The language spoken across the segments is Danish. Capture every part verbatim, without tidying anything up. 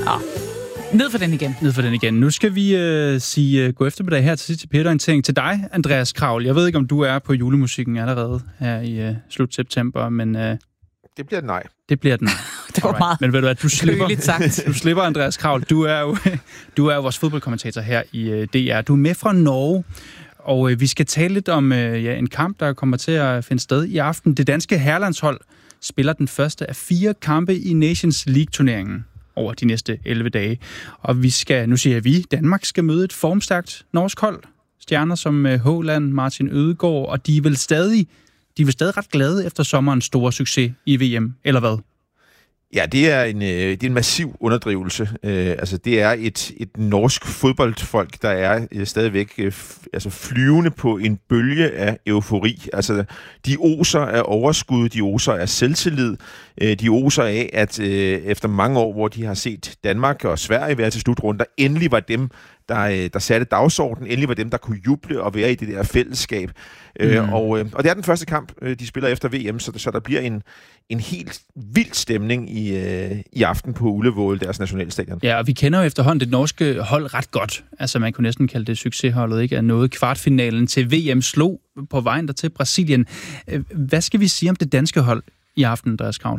Ja. Ned for den igen. Ned for den igen. Nu skal vi øh, sige uh, god eftermiddag her til sidst til Peter-orientering til dig, Andreas Kravl. Jeg ved ikke, om du er på julemusikken allerede her i uh, slut september, men... Uh, det bliver et nej. Det bliver et nej. Det var Alright. meget Men ved du hvad, du slipper, sagt. du slipper, Andreas Kravl. Du er jo, du er jo vores fodboldkommentator her i uh, D R. Du er med fra Norge, og uh, vi skal tale lidt om uh, ja, en kamp, der kommer til at finde sted i aften. Det danske herrelandshold spiller den første af fire kampe i Nations League-turneringen over de næste elleve dage. Og vi skal, nu siger jeg vi, Danmark skal møde et formstærkt norsk hold. Stjerner som Haaland, Martin Ødegaard, og de er vel stadig, de er vel stadig ret glade efter sommerens store succes i V M, eller hvad? Ja, det er en, det er en massiv underdrivelse. Øh, altså, det er et, et norsk fodboldfolk, der er øh, stadigvæk øh, f- altså flyvende på en bølge af eufori. Altså, de oser af overskud, de oser af selvtillid, øh, de oser af, at øh, efter mange år, hvor de har set Danmark og Sverige være til slutrunder, endelig var dem, der, der satte dagsordenen, endelig var dem, der kunne juble og være i det der fællesskab. Mm. Øh, og, øh, og det er den første kamp, de spiller efter V M, så, så der bliver en, en helt vild stemning i, øh, i aften på Ullevål, deres nationalstadion. Ja, og vi kender jo efterhånden det norske hold ret godt. Altså man kunne næsten kalde det succesholdet, ikke? At noget kvartfinalen til V M slog på vejen der til Brasilien. Hvad skal vi sige om det danske hold i aften, Andreas Kravl?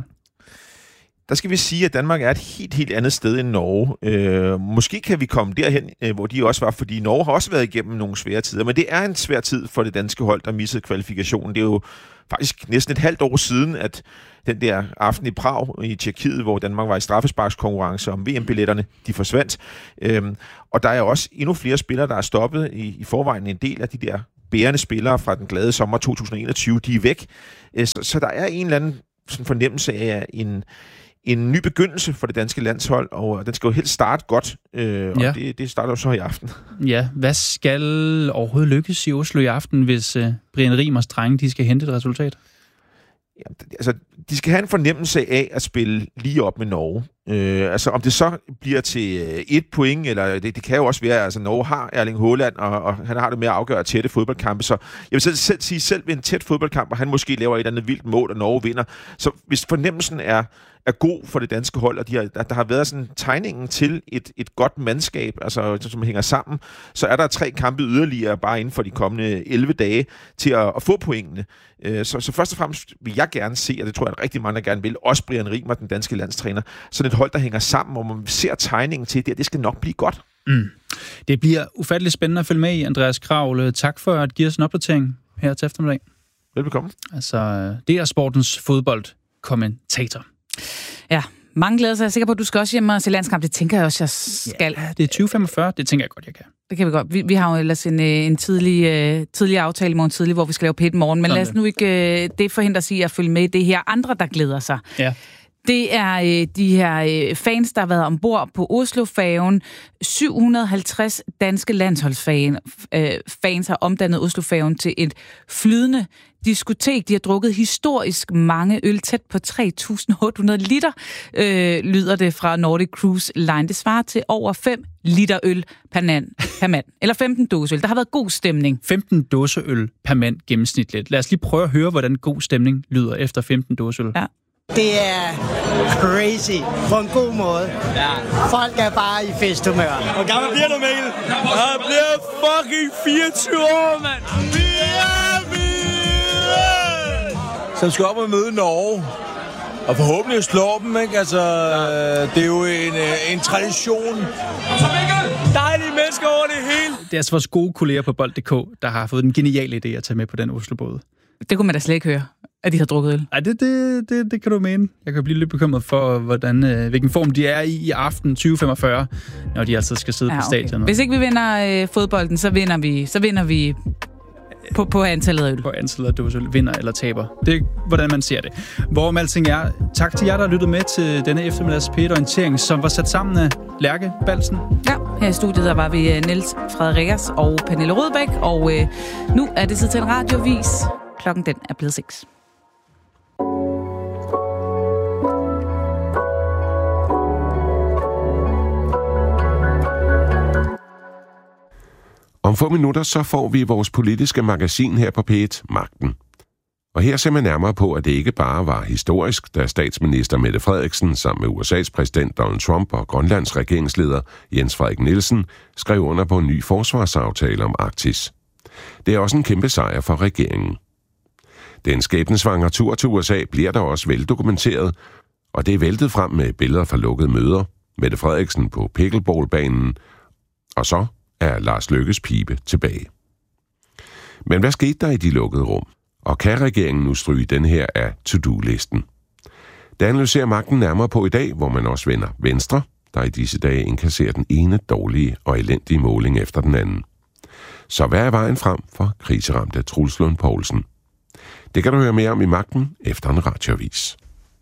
Der skal vi sige, at Danmark er et helt, helt andet sted end Norge. Øh, måske kan vi komme derhen, øh, hvor de også var, fordi Norge har også været igennem nogle svære tider, men det er en svær tid for det danske hold, der missede kvalifikationen. Det er jo faktisk næsten et halvt år siden, at den der aften i Prag i Tjekkiet, hvor Danmark var i straffesparkskonkurrence om V M-billetterne, de forsvandt. Øh, og der er også endnu flere spillere, der er stoppet i, i forvejen. En del af de der bærende spillere fra den glade sommer to tusind og enogtyve, de er væk. Øh, så, så der er en eller anden sådan fornemmelse af en En ny begyndelse for det danske landshold, og den skal jo helst starte godt, øh, og ja. det, det starter jo så i aften. Ja, hvad skal overhovedet lykkes i Oslo i aften, hvis øh, Brian Riemers drenge, de skal hente et resultat? Ja, altså, de skal have en fornemmelse af at spille lige op med Norge. Øh, altså, om det så bliver til øh, et point, eller det, det kan jo også være, altså Norge har Erling Haaland, og, og han har det med at afgøre tætte fodboldkampe, så jeg vil selv, selv sige, selv ved en tæt fodboldkamp, og han måske laver et eller andet vildt mål, og Norge vinder, så hvis fornemmelsen er er god for det danske hold, og de har, der har været sådan tegningen til et, et godt mandskab, altså som hænger sammen, så er der tre kampe yderligere bare inden for de kommende elleve dage til at, at få pointene. Så, så først og fremmest vil jeg gerne se, og det tror jeg, at rigtig mange gerne vil, også Brian Riemer, den danske landstræner, sådan et hold, der hænger sammen, hvor man ser tegningen til det, det skal nok blive godt. Mm. Det bliver ufatteligt spændende at følge med i, Andreas Kravl. Tak for at give os en opdatering her til eftermiddag. Velbekomme. Altså, det er sportens fodboldkommentator. Ja, mange glæder sig. Jeg er sikker på, at du skal også hjem og se landskamp. Det tænker jeg også, jeg skal. Ja, det er tyve femogfyrre. Det tænker jeg godt, jeg kan. Det kan vi godt. Vi, vi har jo ellers en, en tidlig, uh, tidlig aftale i morgen tidlig, hvor vi skal lave pæt morgen. Men Sådan lad os nu ikke uh, det forhindre sig at følge med i det her. Andre, der glæder sig. Ja. Det er øh, de her øh, fans, der har været ombord på Oslofærgen. syv hundrede og halvtreds danske landsholdsfans øh, fans har omdannet Oslofærgen til et flydende diskotek. De har drukket historisk mange øl, tæt på tre tusind otte hundrede liter, øh, lyder det fra Nordic Cruise Line. Det svarer til over fem liter øl per mand, per mand. Eller femten dåseøl. Der har været god stemning. femten dåseøl per mand gennemsnitligt. Lad os lige prøve at høre, hvordan god stemning lyder efter femten dåseøl. Ja. Det er crazy på en god måde. Ja. Folk er bare i festhumør. Hvor gammel bliver du, Mikkel? Jeg bliver fucking fireogtyve år, mand. Vi er vilde! Som skal op og møde Norge. Og forhåbentlig slå dem, ikke? Altså, det er jo en, en tradition. Dejlige mennesker over det hele. Det er altså vores gode kolleger på bold punktum d k, der har fået den geniale idé at tage med på den Oslobåd. Det kunne man da slet ikke høre, at de har drukket øl. Ej, det, det, det, det kan du mene. Jeg kan blive lidt bekymret for, hvordan, øh, hvilken form de er i i aften tyve femogfyrre, når de altså skal sidde ja, okay. på stadionet. Hvis ikke vi vinder øh, fodbolden, så vinder vi, så vinder vi på, på antallet af øl. På antallet af dåseøl. Vinder eller taber. Det er, hvordan man ser det. Hvorom alting er, tak til jer, der har lyttet med til denne eftermiddags P et-orientering, som var sat sammen af Lærke Balsen. Ja, her i studiet der var vi Niels Frederikas og Pernille Rødbæk, og øh, nu er det tid til en radiovis. Klokken den er blevet seks. Om få minutter så får vi vores politiske magasin her på P et, Magten. Og her ser man nærmere på, at det ikke bare var historisk, da statsminister Mette Frederiksen sammen med U S A's præsident Donald Trump og Grønlands regeringsleder Jens Frederik Nielsen skrev under på en ny forsvarsaftale om Arktis. Det er også en kæmpe sejr for regeringen. Den skæbnesvangre tur til U S A bliver der også veldokumenteret, og det er væltet frem med billeder fra lukkede møder, Mette Frederiksen på pickleballbanen, og så er Lars Løkkes pibe tilbage. Men hvad skete der i de lukkede rum? Og kan regeringen nu stryge den her af to-do-listen? Det analyserer magten nærmere på i dag, hvor man også vender Venstre, der i disse dage indkasserer den ene dårlige og elendige måling efter den anden. Så hvad er vejen frem for kriseramte Truls Lund Poulsen? Det kan du høre mere om i magten efter en radioavis.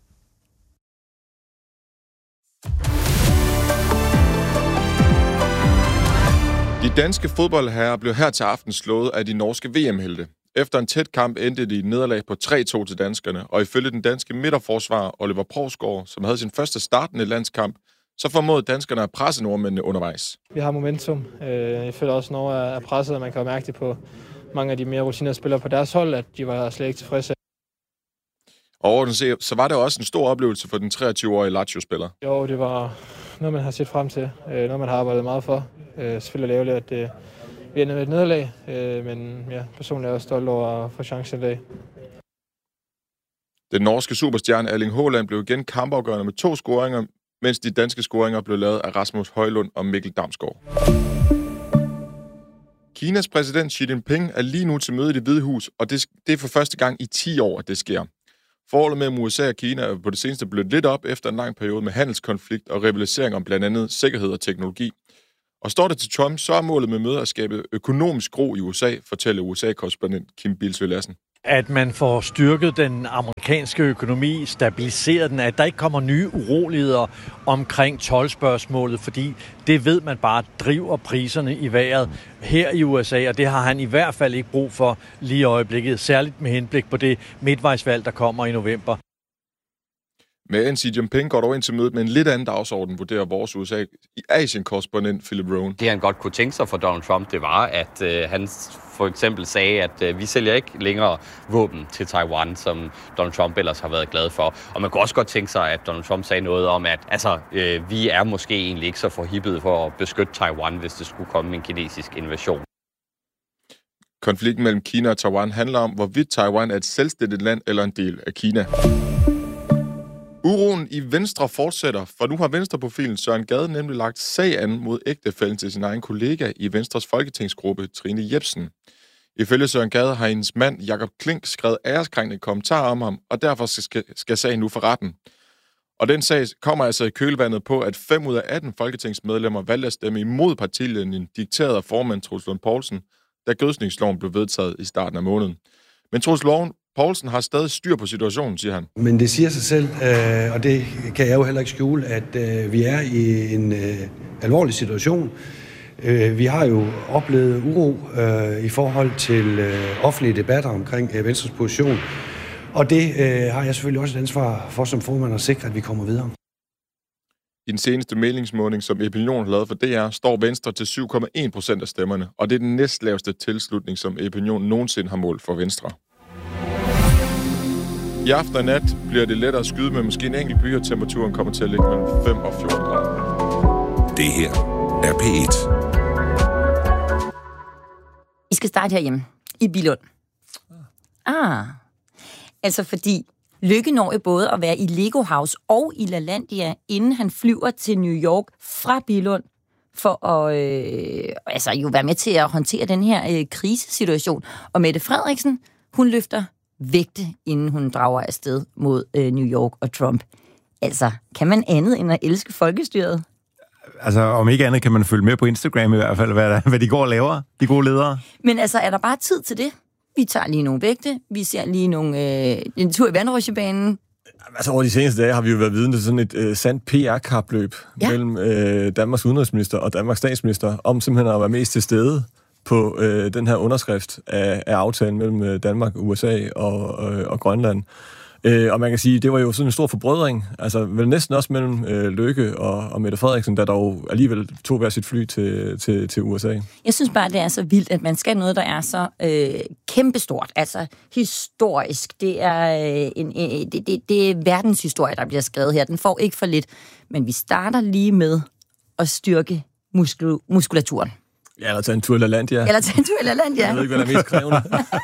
De danske fodboldherrer blev her til aften slået af de norske V M-helte. Efter en tæt kamp endte de i nederlag på tre to til danskerne, og ifølge den danske midterforsvarer Oliver Provsgaard, som havde sin første startende landskamp, så formåede danskerne at presse nordmændene undervejs. Vi har momentum. Jeg føler også, at Norge er presset, og man kan jo mærke det på mange af de mere rutinerede spillere på deres hold, at de var slet ikke tilfredse. Og overordnet set, så var det også en stor oplevelse for den treogtyve-årige Lazio-spiller. Jo, det var noget, man har set frem til. Noget, man har arbejdet meget for. Selvfølgelig ærgerligt, at det vi ender med et nederlag, men ja, personligt er jeg også stolt over at få chancen i dag. Den norske superstjerne Erling Haaland blev igen kampafgørende med to scoringer, mens de danske scoringer blev lavet af Rasmus Højlund og Mikkel Damsgaard. Kinas præsident Xi Jinping er lige nu til møde i Det Hvide Hus, og det, det er for første gang i ti år, at det sker. Forholdet mellem U S A og Kina er på det seneste blevet lidt op efter en lang periode med handelskonflikt og rivalisering om blandt andet sikkerhed og teknologi. Og står det til Trump, så er målet med mødet at skabe økonomisk ro i U S A, fortæller U S A-korrespondent Kim Bilsøe Lassen. At man får styrket den amerikanske økonomi, stabiliseret den, at der ikke kommer nye uroligheder omkring toldspørgsmålet, fordi det ved man bare driver priserne i vejret her i U S A, og det har han i hvert fald ikke brug for lige i øjeblikket, særligt med henblik på det midtvejsvalg, der kommer i november. Men Xi Jinping går dog ind til mødet med en lidt anden dagsorden, vurderer vores U S A-Asien-korrespondent Philip Rowan. Det han godt kunne tænke sig for Donald Trump, det var, at øh, han for eksempel sagde, at øh, vi sælger ikke længere våben til Taiwan, som Donald Trump ellers har været glad for. Og man kunne også godt tænke sig, at Donald Trump sagde noget om, at altså, øh, vi er måske egentlig ikke så forhippede for at beskytte Taiwan, hvis det skulle komme en kinesisk invasion. Konflikten mellem Kina og Taiwan handler om, hvorvidt Taiwan er et selvstændigt land eller en del af Kina. Uroen i Venstre fortsætter, for nu har Venstreprofilen Søren Gade nemlig lagt sag an mod ægtefælden til sin egen kollega i Venstres folketingsgruppe, Trine Jepsen. Ifølge Søren Gade har hendes mand Jakob Klink skrevet æreskrænkende kommentarer om ham, og derfor skal, skal sagen nu for retten. Og den sag kommer altså i kølvandet på, at fem ud af atten folketingsmedlemmer valgte at stemme imod partilinjen, dikteret af formand Truls Lund Poulsen, da gødsningsloven blev vedtaget i starten af måneden. Men Truls Lund Poulsen har stadig styr på situationen, siger han. Men det siger sig selv, øh, og det kan jeg jo heller ikke skjule, at øh, vi er i en øh, alvorlig situation. Øh, vi har jo oplevet uro øh, i forhold til øh, offentlige debatter omkring øh, Venstres position, og det øh, har jeg selvfølgelig også et ansvar for som formand at sikre, at vi kommer videre. I den seneste meningsmåling, som Epinion har lavet for D R, står Venstre til syv komma en procent af stemmerne, og det er den næstlaveste tilslutning, som Epinion nogensinde har målt for Venstre. I aften og nat bliver det lettere at skyde med måske en enkelt by, og temperaturen kommer til at ligge mellem fem og fjorten grader. Det her er P et. I skal starte herhjemme, i Billund. Ah, altså fordi Løkke når jo både at være i Lego House og i LaLandia, inden han flyver til New York fra Billund, for at øh, altså jo være med til at håndtere den her øh, krisesituation. Og Mette Frederiksen, hun løfter vægte, inden hun drager afsted mod øh, New York og Trump. Altså, kan man andet end at elske folkestyret? Altså, om ikke andet kan man følge med på Instagram i hvert fald, hvad, der, hvad de går og laver, de gode ledere. Men altså, er der bare tid til det? Vi tager lige nogle vægte, vi ser lige nogle, øh, en tur i vandrutsjebanen. Altså, over de seneste dage har vi jo været vidne til sådan et øh, sandt P R-kapløb ja. mellem øh, Danmarks udenrigsminister og Danmarks statsminister, om simpelthen at være mest til stede på øh, den her underskrift af, af aftalen mellem Danmark, U S A og, øh, og Grønland. Øh, og man kan sige, det var jo sådan en stor forbrødring, altså vel næsten også mellem øh, Løkke og, og Mette Frederiksen, der dog alligevel tog hver sit fly til, til, til U S A. Jeg synes bare, det er så vildt, at man skal noget, der er så øh, kæmpestort, altså historisk. Det er, øh, en, øh, det, det, det er verdenshistorie, der bliver skrevet her. Den får ikke for lidt, men vi starter lige med at styrke muskul- muskulaturen. Ja, eller tage en tur i LaLandia. Eller tage en tur i LaLandia. Jeg ved ikke, hvad der er mest krævende.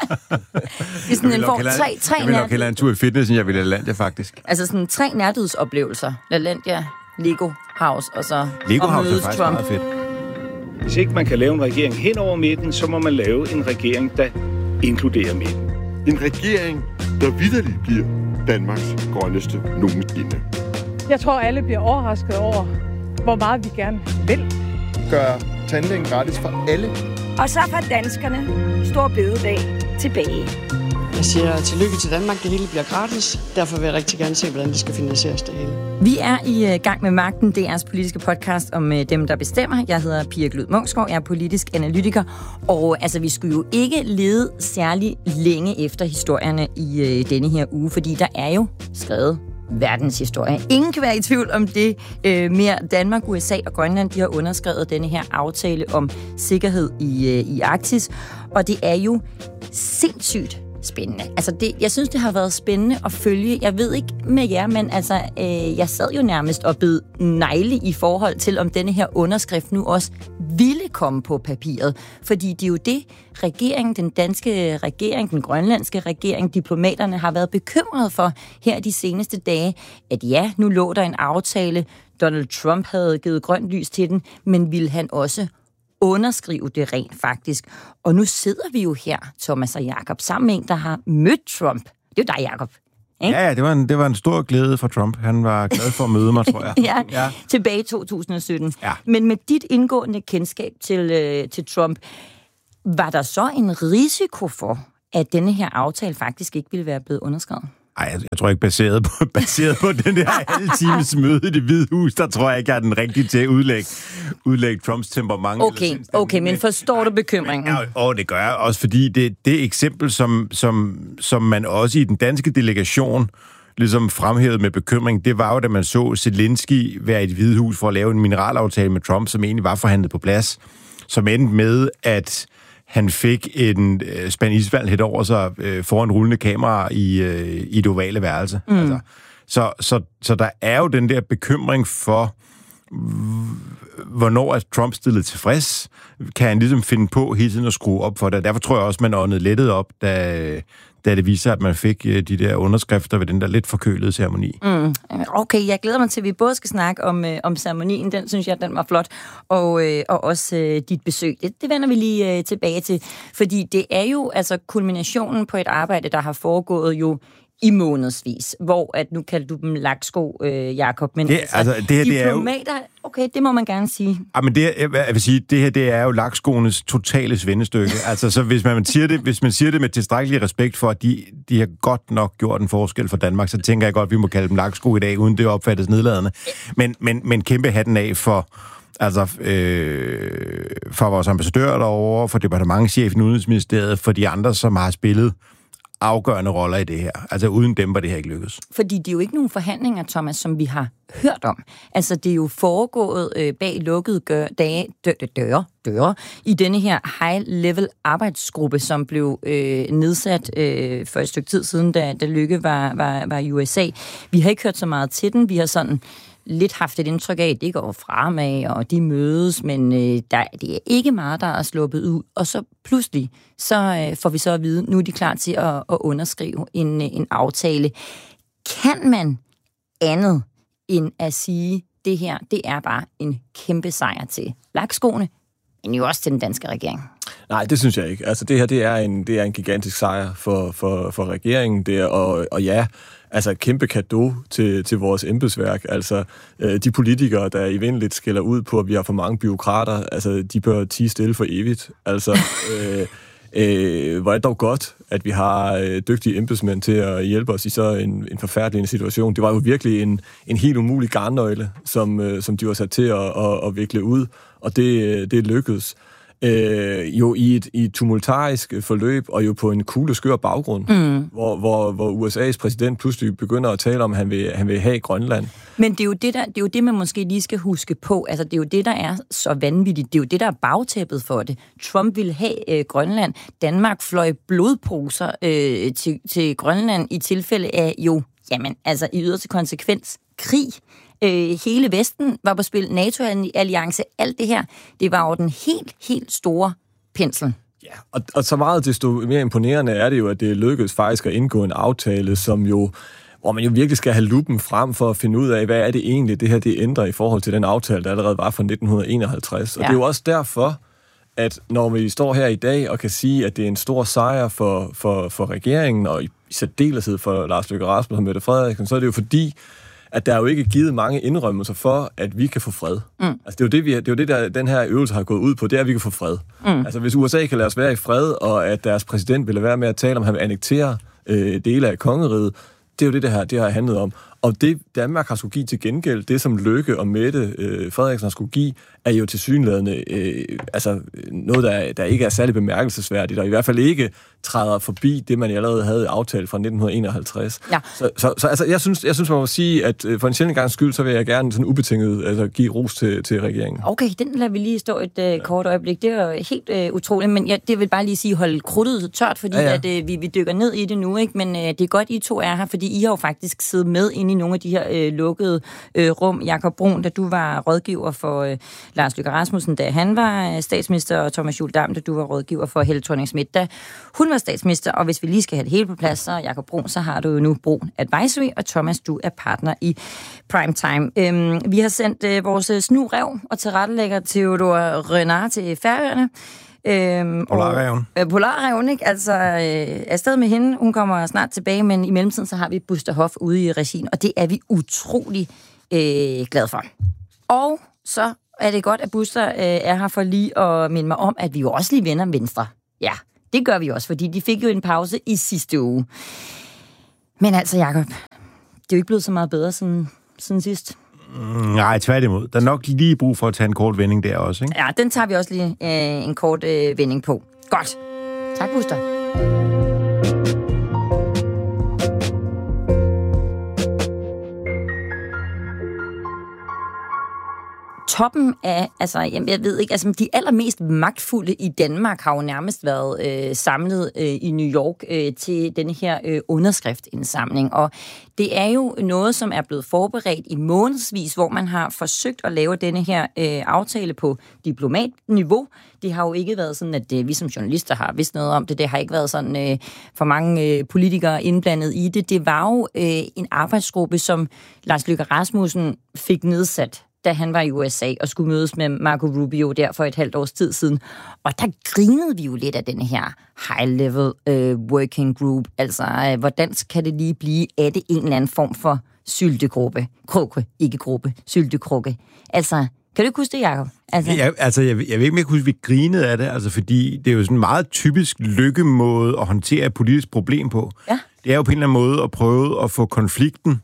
Det er sådan en form tre, tre Jeg vil nok hellere en tur i fitness, end jeg vil i LaLandia, faktisk. Altså sådan tre nærtidsoplevelser. LaLandia, Lego House, og så Lego og House mødes er faktisk Trump. meget fedt. Hvis ikke man kan lave en regering hen over midten, så må man lave en regering, der inkluderer midten. En regering, der vitterligt bliver Danmarks grønneste nogensinde. Jeg tror, alle bliver overrasket over, hvor meget vi gerne vil. Gør tandlægen gratis for alle. Og så får danskerne stor bededag tilbage. Jeg siger tillykke til Danmark, det hele bliver gratis. Derfor vil jeg rigtig gerne se, hvordan det skal finansieres det hele. Vi er i gang med Magten, D R's politiske podcast om dem, der bestemmer. Jeg hedder Pia Glud Munksgaard, jeg er politisk analytiker, og altså, vi skulle jo ikke lede særlig længe efter historierne i øh, denne her uge, fordi der er jo skrevet verdenshistorie. Ingen kan være i tvivl om det. Øh, mere Danmark, U S A og Grønland, de har underskrevet denne her aftale om sikkerhed i, øh, i Arktis, og det er jo sindssygt spændende. Altså, det, jeg synes, det har været spændende at følge. Jeg ved ikke med jer, men altså, øh, jeg sad jo nærmest og bed negle i forhold til, om denne her underskrift nu også ville komme på papiret. Fordi det er jo det, regeringen, den danske regering, den grønlandske regering, diplomaterne har været bekymret for her de seneste dage, at ja, nu lå der en aftale, Donald Trump havde givet grønt lys til den, men ville han også underskrive det rent faktisk. Og nu sidder vi jo her, Thomas og Jakob, sammen med en, der har mødt Trump. Det er jo dig, Jakob. Ja, ja, det var, en, det var en stor glæde for Trump. Han var glad for at møde mig, tror jeg. ja, ja, tilbage i to tusind og sytten. Ja. Men med dit indgående kendskab til, øh, til Trump, var der så en risiko for, at denne her aftale faktisk ikke ville være blevet underskrevet? Ej, jeg, jeg tror ikke, baseret på, baseret på den der halve times møde i Det Hvide Hus, der tror jeg ikke, jeg er den rigtige til at udlægge, udlægge Trumps temperament. Okay, okay, men forstår du bekymringen? Ja, og det gør jeg også, fordi det, det eksempel, som, som, som man også i den danske delegation ligesom fremhævede med bekymring, det var jo, da man så Zelensky være i Det Hvide Hus for at lave en mineralaftale med Trump, som egentlig var forhandlet på plads, som endte med, at han fik en øh, spand isvand helt over sig øh, foran rullende kamera i, øh, i det ovale værelse. Mm. Altså, så, så, så der er jo den der bekymring for, hvornår er Trump stillet tilfreds? Kan han ligesom finde på hele tiden at skrue op for det? Derfor tror jeg også, man åndede lettet op, da, da det viser, at man fik de der underskrifter ved den der lidt forkølede ceremoni. Mm. Okay, jeg glæder mig til, at vi både skal snakke om, øh, om ceremonien. Den synes jeg, den var flot. Og, øh, og også øh, dit besøg. Det, det vender vi lige øh, tilbage til. Fordi det er jo altså kulminationen på et arbejde, der har foregået jo i månedsvis, hvor at nu kalder du dem laksko, øh, Jakob, men det, altså, altså, det her, diplomater, det er jo, okay, det må man gerne sige. Ja, men det, jeg vil sige, det her, det er jo lakskoenes totale svendestykke. Altså, så hvis man siger det, hvis man siger det med tilstrækkelig respekt for, at de, de har godt nok gjort en forskel for Danmark, så tænker jeg godt, at vi må kalde dem laksko i dag, uden det opfattes nedladende. Men, men, men kæmpe hatten af for, altså, øh, for vores ambassadør derovre, for departementschefen i Udenrigsministeriet, for de andre, som har spillet afgørende roller i det her. Altså uden dem var det her ikke lykkes. Fordi det er jo ikke nogen forhandlinger, Thomas, som vi har hørt om. Altså det er jo foregået øh, bag lukkede gør, dage, dør, døre, døre i denne her high-level arbejdsgruppe, som blev øh, nedsat øh, for et stykke tid siden, da, da Løkke var, var, var i U S A. Vi har ikke hørt så meget til den. Vi har sådan lidt haft et indtryk af, at det går fremad, og de mødes, men øh, der, det er ikke meget, der er sluppet ud. Og så pludselig, så øh, får vi så at vide, nu er de klar til at, at underskrive en, en aftale. Kan man andet end at sige, det her, det er bare en kæmpe sejr til lakskoene, men jo også til den danske regering? Nej, det synes jeg ikke. Altså det her, det er en, det er en gigantisk sejr for, for, for regeringen, det er, og, og ja, altså et kæmpe cadeau til, til vores embedsværk. Altså øh, de politikere, der evindeligt skælder ud på, at vi har for mange bureaukrater, altså de bør tie stille for evigt. Altså, øh, øh, hvor er det dog godt, at vi har øh, dygtige embedsmænd til at hjælpe os i så en, en forfærdelig situation. Det var jo virkelig en, en helt umulig garnnøgle, som, øh, som de var sat til at, at, at vikle ud, og det, det lykkedes. øh, jo i et, i et tumultarisk forløb, og jo på en kugleskør baggrund, mm. hvor, hvor, hvor U S A's præsident pludselig begynder at tale om, at han vil, han vil have Grønland. Men det er, jo det, der, det er jo det, man måske lige skal huske på. Altså, det er jo det, der er så vanvittigt. Det er jo det, der er bagtæppet for det. Trump ville have øh, Grønland. Danmark fløj blodposer øh, til, til Grønland i tilfælde af jo, jamen, altså i yderste konsekvens, krig. Øh, hele Vesten var på spil, NATO-alliance, alt det her. Det var jo den helt, helt store pensel. Ja, og, og så meget desto mere imponerende er det jo, at det lykkedes faktisk at indgå en aftale, som jo hvor man jo virkelig skal have luppen frem for at finde ud af, hvad er det egentlig, det her det ændrer i forhold til den aftale, der allerede var fra nitten enoghalvtreds. Ja. Og det er jo også derfor, at når vi står her i dag og kan sige, at det er en stor sejr for, for, for regeringen, og i særdeleshed for Lars Løkke Rasmussen og Mette Frederiksen, så er det jo fordi, at der er jo ikke givet mange indrømmelser for, at vi kan få fred. Mm. Altså, det er jo det, vi, det, er jo det der, den her øvelse har gået ud på, det er, at vi kan få fred. Mm. Altså, hvis U S A kan lade os være i fred, og at deres præsident vil lade være med at tale om, at han vil annektere øh, dele af kongeriget, det er jo det, det her, det har handlet om. Og det, Danmark har skulle give til gengæld, det som Løkke og Mette øh, Frederiksen har skulle give, er jo tilsyneladende øh, altså noget, der, der ikke er særlig bemærkelsesværdigt, og i hvert fald ikke træder forbi det, man allerede havde aftalt fra nitten enoghalvtreds. Ja. Så, så, så altså, jeg, synes, jeg synes, man må sige, at for en sjældent gangs skyld, så vil jeg gerne sådan ubetinget altså, give ros til, til regeringen. Okay, den lader vi lige stå et øh, kort øjeblik. Det er jo helt øh, utroligt, men jeg, det vil bare lige sige, hold krudtet tørt, fordi ja, ja. At, øh, vi, vi dykker ned i det nu, ikke? Men øh, det er godt, I to er her, fordi I har jo faktisk siddet med inde i nogle af de her øh, lukkede øh, rum. Jakob Brun, da du var rådgiver for øh, Lars Løkke Rasmussen, da han var øh, statsminister, og Thomas Juhl Dam, da du var rådgiver for Helle Thorning-Schmidt, da hun var statsminister. Og hvis vi lige skal have det hele på plads, så Jakob Brun, så har du jo nu Brun Advisory, og Thomas, du er partner i Primetime. Øhm, vi har sendt øh, vores snurev og tilrettelægger Theodor Renard til Færøerne. Øhm, Polarreven. Øh, Polarreven, ikke? Altså, øh, afsted med hende. Hun kommer snart tilbage, men i mellemtiden så har vi Buster Hoff ude i regien, og det er vi utrolig øh, glade for. Og så er det godt, at Buster øh, er her for lige at minde mig om, at vi jo også lige vender Venstre. Ja, det gør vi også, fordi de fik jo en pause i sidste uge. Men altså, Jakob, det er jo ikke blevet så meget bedre siden, siden sidst. Nej, tværtimod. Der er nok lige brug for at tage en kort vending der også, ikke? Ja, den tager vi også lige øh, en kort øh, vending på. Godt. Tak, Buster. Toppen af, altså, jamen, jeg ved ikke, altså de allermest magtfulde i Danmark har jo nærmest været øh, samlet øh, i New York øh, til denne her øh, underskriftindsamling, og det er jo noget, som er blevet forberedt i månedsvis, hvor man har forsøgt at lave denne her øh, aftale på diplomatniveau. Det har jo ikke været sådan, at øh, vi som journalister har vidst noget om det. Det har ikke været sådan øh, for mange øh, politikere indblandet i det. Det var jo øh, en arbejdsgruppe, som Lars Løkke Rasmussen fik nedsat, da han var i U S A og skulle mødes med Marco Rubio der for et halvt års tid siden. Og der grinede vi jo lidt af denne her high-level uh, working group. Altså, uh, hvordan kan det lige blive? Er det en eller anden form for syltekrukke? Krukke, ikke gruppe. Syltekrukke. Altså, kan du ikke huske det, Jacob? Altså, ja, altså jeg, jeg ved ikke, om jeg kunne huske, vi grinede af det, altså, fordi det er jo sådan en meget typisk lykkemåde at håndtere et politisk problem på. Ja. Det er jo på en eller anden måde at prøve at få konflikten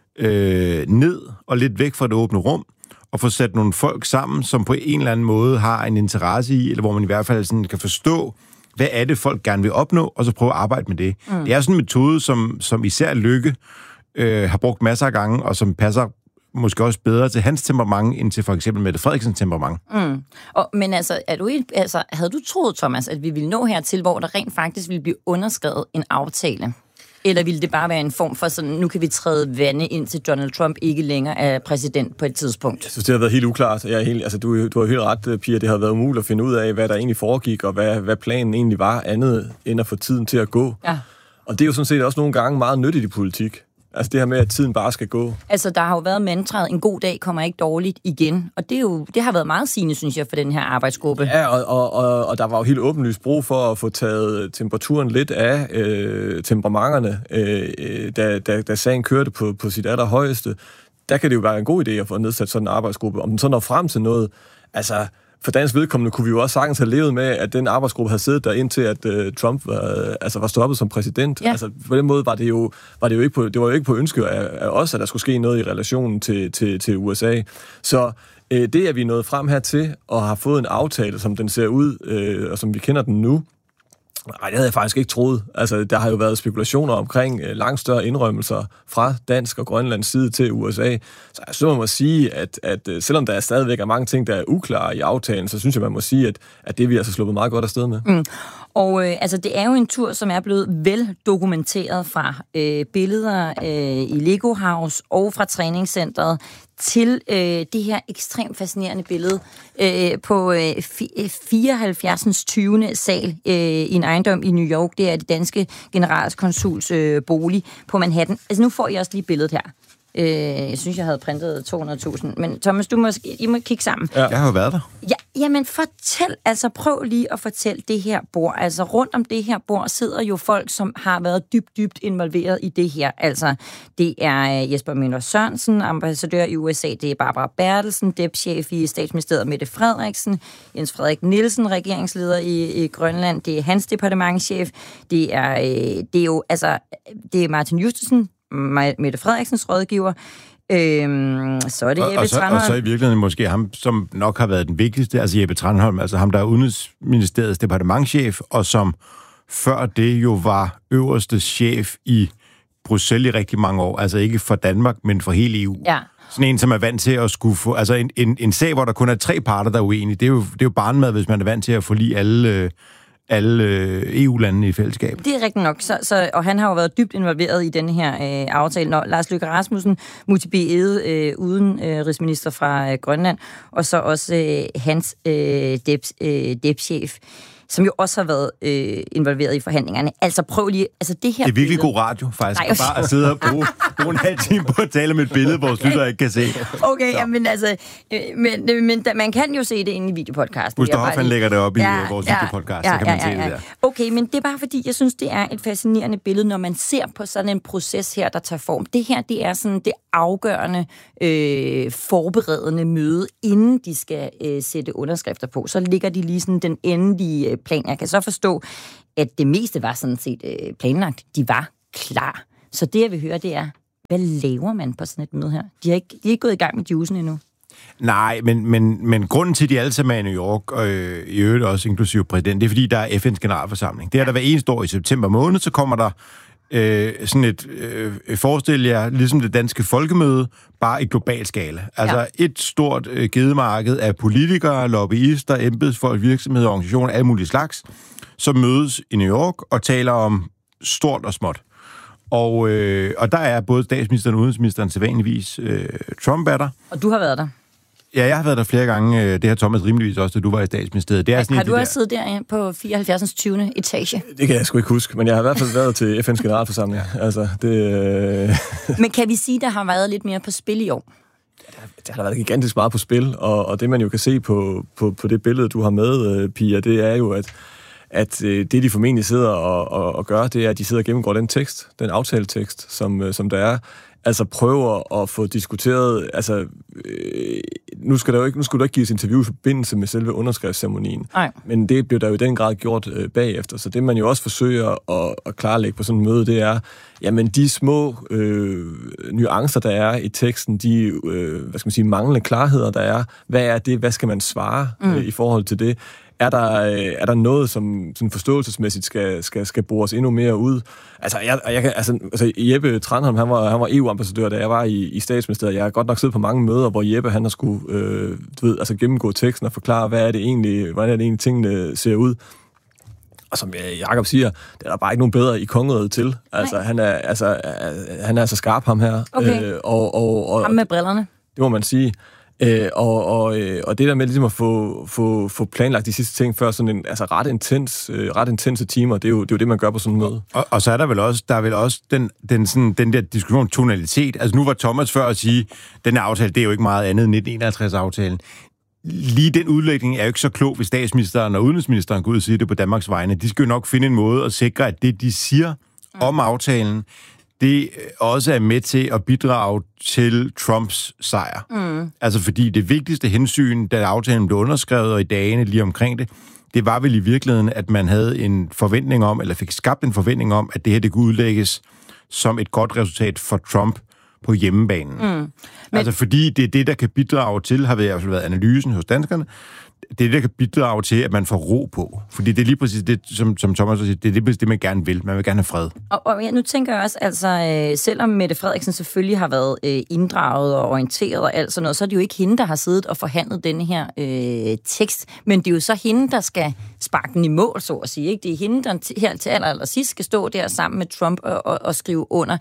øh, ned og lidt væk fra det åbne rum, og få sat nogle folk sammen, som på en eller anden måde har en interesse i, eller hvor man i hvert fald sådan kan forstå, hvad er det, folk gerne vil opnå, og så prøve at arbejde med det. Mm. Det er sådan en metode, som, som især Løkke øh, har brugt masser af gange, og som passer måske også bedre til hans temperament, end til for eksempel Mette Frederiksens temperament. Mm. Og, men altså, er du, altså, havde du troet, Thomas, at vi ville nå hertil, hvor der rent faktisk ville blive underskrevet en aftale? Eller ville det bare være en form for sådan, nu kan vi træde vande ind til Donald Trump ikke længere er præsident på et tidspunkt? Jeg synes, det har været helt uklart. Jeg er helt, altså, du, du har helt ret, Pia. Det har været umuligt at finde ud af, hvad der egentlig foregik, og hvad, hvad planen egentlig var, andet end at få tiden til at gå. Ja. Og det er jo sådan set også nogle gange meget nyttigt i politik. Altså det her med, at tiden bare skal gå. Altså, der har jo været mantraet, en god dag kommer ikke dårligt igen. Og det, er jo, det har været meget sigende, synes jeg, for den her arbejdsgruppe. Ja, og, og, og, og der var jo helt åbenlyst brug for at få taget temperaturen lidt af øh, temperamenterne, øh, da, da, da sagen kørte på, på sit allerhøjeste. Der kan det jo være en god idé at få nedsat sådan en arbejdsgruppe. Om den så når frem til noget, altså... For dansk vedkommende kunne vi jo også sagtens have levet med, at den arbejdsgruppe havde siddet der indtil, at uh, Trump var, altså var stoppet som præsident. Ja. Altså, på den måde var det jo, var det jo ikke på, det var jo ikke på ønske af, af os, at der skulle ske noget i relationen til, til, til U S A. Så Øh, det, at vi er nået frem hertil og har fået en aftale, som den ser ud, øh, og som vi kender den nu, nej, det havde jeg faktisk ikke troet. Altså, der har jo været spekulationer omkring øh, langt større indrømmelser fra dansk og Grønlands side til U S A. Så jeg synes, man må sige, at, at øh, selvom der stadigvæk er mange ting, der er uklare i aftalen, så synes jeg, man må sige, at, at det vi altså sluppet meget godt afsted med. Mm. Og øh, altså, det er jo en tur, som er blevet vel dokumenteret fra øh, billeder øh, i Lego House og fra træningscenteret til øh, det her ekstremt fascinerende billede øh, på øh, fireoghalvfjerds tyvende sal øh, i en ejendom i New York. Det er det danske generalskonsuls øh, bolig på Manhattan. Altså nu får I også lige billedet her. Øh, jeg synes, jeg havde printet to hundrede tusind. Men Thomas, du må, I må kigge sammen. Ja. Jeg har jo været der. Ja, jamen fortæl, altså prøv lige at fortælle det her bord. Altså rundt om det her bord sidder jo folk, som har været dybt, dybt involveret i det her. Altså det er Jesper Møller Sørensen, ambassadør i U S A, det er Barbara Bertelsen, depchef i Statsministeriet Mette Frederiksen, Jens Frederik Nielsen, regeringsleder i, i Grønland, det er hans departementschef, det er, øh, det er jo, altså, det er Martin Justesen, Mette Frederiksens rådgiver, Øhm, så er det Jeppe og, og, så, og så i virkeligheden måske ham, som nok har været den vigtigste, altså Jeppe Tranholm, altså ham, der er Udenrigsministeriets departementschef, og som før det jo var øverste chef i Bruxelles i rigtig mange år, altså ikke for Danmark, men for hele E U. Ja. Sådan en, som er vant til at skulle få, altså en, en, en sag, hvor der kun er tre parter, der er uenige, det er jo, det er jo barnmad, hvis man er vant til at forlige alle alle E U-landene i fællesskab. Det er rigtigt nok, så, så, og han har jo været dybt involveret i den her øh, aftale. Når Lars Løkke Rasmussen, Muti Egede, øh, udenrigsminister fra øh, Grønland, og så også øh, hans øh, dep, øh, depchef, som jo også har været øh, involveret i forhandlingerne. Altså prøv lige, altså det her... Det er virkelig god radio, faktisk, nej, bare at sidde og bruge, bruge en halv time på at tale med et billede, hvor lyttere ikke kan se. Okay, ja, men altså, øh, men, men da, man kan jo se det inde i videopodcasten. Buster Hoffmann lægger det op ja, i vores ja, videopodcast, ja, så kan man ja, ja, se ja. det der. Okay, men det er bare fordi, jeg synes, det er et fascinerende billede, når man ser på sådan en proces her, der tager form. Det her, det er sådan det afgørende, øh, forberedende møde, inden de skal øh, sætte underskrifter på. Så ligger de lige sådan den endelige øh, plan. Jeg kan så forstå, at det meste var sådan set øh, planlagt. De var klar. Så det, jeg vil høre, det er, hvad laver man på sådan et møde her? De har ikke, de er ikke gået i gang med juicen endnu. Nej, men, men, men grunden til, at de alle sammen er i New York, og øh, i øvrigt også inklusive præsident, det er, fordi der er F N's generalforsamling. Det er der hver eneste år i september måned, så kommer der øh, sådan et, øh, forestil jer, ligesom det danske folkemøde, bare i global skala. Altså ja. et stort øh, gedemarked af politikere, lobbyister, embedsfolk, virksomheder, organisationer, alle mulige slags, som mødes i New York og taler om stort og småt. Og, øh, og der er både statsministeren og udenrigsministeren sædvanligvis øh, Trump er der. Og du har været der? Ja, jeg har været der flere gange. Det har Thomas rimeligvis også, da du var i statsministeriet. Det er sådan har du de også siddet der på fireoghalvfjerds tyvende etage? Det kan jeg sgu ikke huske, men jeg har i hvert fald været til F N's generalforsamling. Altså, det, øh... Men kan vi sige, der har været lidt mere på spil i år? Der har været gigantisk meget på spil, og, og det man jo kan se på, på, på det billede, du har med, Pia, det er jo, at at øh, det, de formentlig sidder og, og, og gør, det er, at de sidder og gennemgår den tekst, den aftaletekst, som, øh, som der er. Altså prøver at få diskuteret, altså øh, nu skal der jo ikke, nu skulle der ikke gives interview i forbindelse med selve underskriftsceremonien. Nej. Men det bliver der jo i den grad gjort øh, bagefter. Så det, man jo også forsøger at, at klarlægge på sådan en møde, det er, jamen de små øh, nuancer, der er i teksten, de øh, hvad skal man sige, manglende klarheder, der er. Hvad er det? Hvad skal man svare mm. øh, i forhold til det? Er der, er der noget, som sådan forståelsesmæssigt skal, skal, skal bores endnu mere ud? Altså, jeg, jeg kan, altså, altså Jeppe Tranholm, han var, han var E U-ambassadør, da jeg var i, i statsministeriet. Jeg har godt nok siddet på mange møder, hvor Jeppe, han har skulle øh, du ved, altså gennemgå teksten og forklare, hvad er det egentlig, hvordan er det egentlig, tingene ser ud. Og som Jakob siger, det er der bare ikke nogen bedre i kongeriget til. Altså, han er, altså, han er så skarp, ham her. Okay. Øh, og, og, og, ham med brillerne. Det må man sige. Øh, og, og, og det der med ligesom at få, få, få planlagt de sidste ting før sådan en altså ret intens, øh, ret intense timer, det er, jo, det er jo det, man gør på sådan en møde. Og, og så er der vel også, der er vel også den, den, sådan, den der diskussion tonalitet. Altså nu var Thomas før at sige, den aftale, det er jo ikke meget andet end nitten enoghalvtreds-aftalen. Lige den udlægning er jo ikke så klog, hvis statsministeren og udenrigsministeren går ud og siger det på Danmarks vegne. De skal jo nok finde en måde at sikre, at det, de siger om aftalen, det også er med til at bidrage til Trumps sejr. Mm. Altså fordi det vigtigste hensyn, da aftalen blev underskrevet, og i dagene lige omkring det, det var vel i virkeligheden, at man havde en forventning om, eller fik skabt en forventning om, at det her det kunne udlægges som et godt resultat for Trump på hjemmebanen. Mm. Men... Altså fordi det er det, der kan bidrage til, har været, været analysen hos danskerne, det er det, der kan bidrage til, at man får ro på. Fordi det er lige præcis det, som, som Thomas siger, det er lige præcis det, man gerne vil. Man vil gerne have fred. Og, og ja, nu tænker jeg også, altså, øh, selvom Mette Frederiksen selvfølgelig har været øh, inddraget og orienteret og alt sådan noget, så er det jo ikke hende, der har siddet og forhandlet denne her øh, tekst. Men det er jo så hende, der skal sparke den i mål, så at sige. Ikke? Det er hende, der t- her til aller, aller sidst skal stå der sammen med Trump og, og, og skrive under.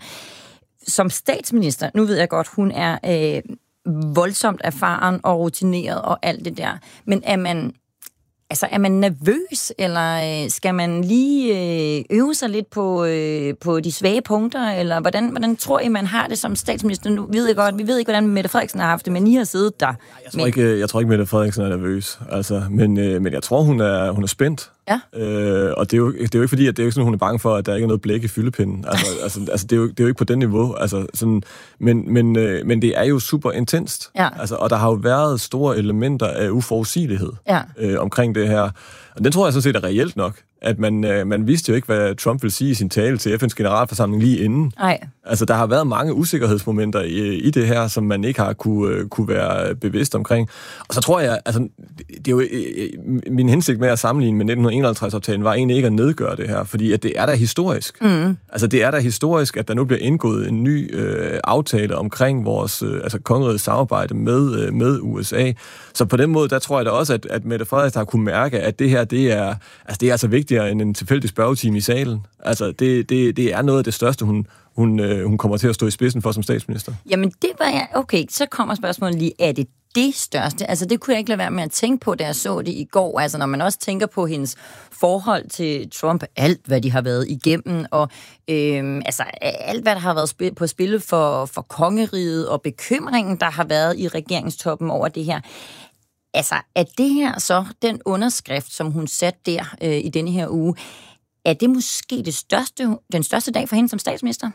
Som statsminister, nu ved jeg godt, hun er... Øh, voldsomt erfaren og rutineret og alt det der. Men er man, altså, er man nervøs, eller skal man lige øve sig lidt på, på de svage punkter, eller hvordan, hvordan tror I, man har det som statsminister? Nu ved jeg godt, vi ved ikke, hvordan Mette Frederiksen har haft det, men I har siddet der. Jeg tror ikke, jeg tror ikke Mette Frederiksen er nervøs, altså, men, men jeg tror, hun er, hun er spændt. Ja. Øh, og det er, jo, det er jo ikke fordi, at det er jo ikke sådan, hun er bange for, at der ikke er noget blæk i fyldepinden. Altså, altså, altså det, er jo, det er jo ikke på den niveau. Altså, sådan, men, men, øh, men det er jo super intenst. Ja. Altså, og der har jo været store elementer af uforudsigelighed ja. øh, omkring det her. Og den tror jeg sådan set er reelt nok. At man, øh, man vidste jo ikke, hvad Trump ville sige i sin tale til F N's generalforsamling lige inden. Nej. Altså, der har været mange usikkerhedsmomenter i, i det her, som man ikke har kunne, øh, kunne være bevidst omkring. Og så tror jeg, altså, det er jo øh, min hensigt med at sammenligne med nitten enoghalvtreds-aftalen var egentlig ikke at nedgøre det her, fordi at det er da historisk. Mm. Altså, det er da historisk, at der nu bliver indgået en ny øh, aftale omkring vores øh, altså kongerigets samarbejde med, øh, med U S A. Så på den måde, der tror jeg da også, at, at Mette Frederiksen har kunne mærke, at det her, det er, altså, det er altså vigtigere end en tilfældig spørgetime i salen. Altså, det, det, det er noget af det største, hun, hun, øh, hun kommer til at stå i spidsen for som statsminister. Jamen, det var jeg... Okay, så kommer spørgsmålet lige, er det det største? Altså, det kunne jeg ikke lade være med at tænke på, da jeg så det i går. Altså, når man også tænker på hendes forhold til Trump, alt, hvad de har været igennem, og øh, altså, alt, hvad der har været spil- på spil for, for kongeriget, og bekymringen, der har været i regeringstoppen over det her. Altså, er det her så den underskrift, som hun satte der øh, i denne her uge, er det måske det største, den største dag for hende som statsminister?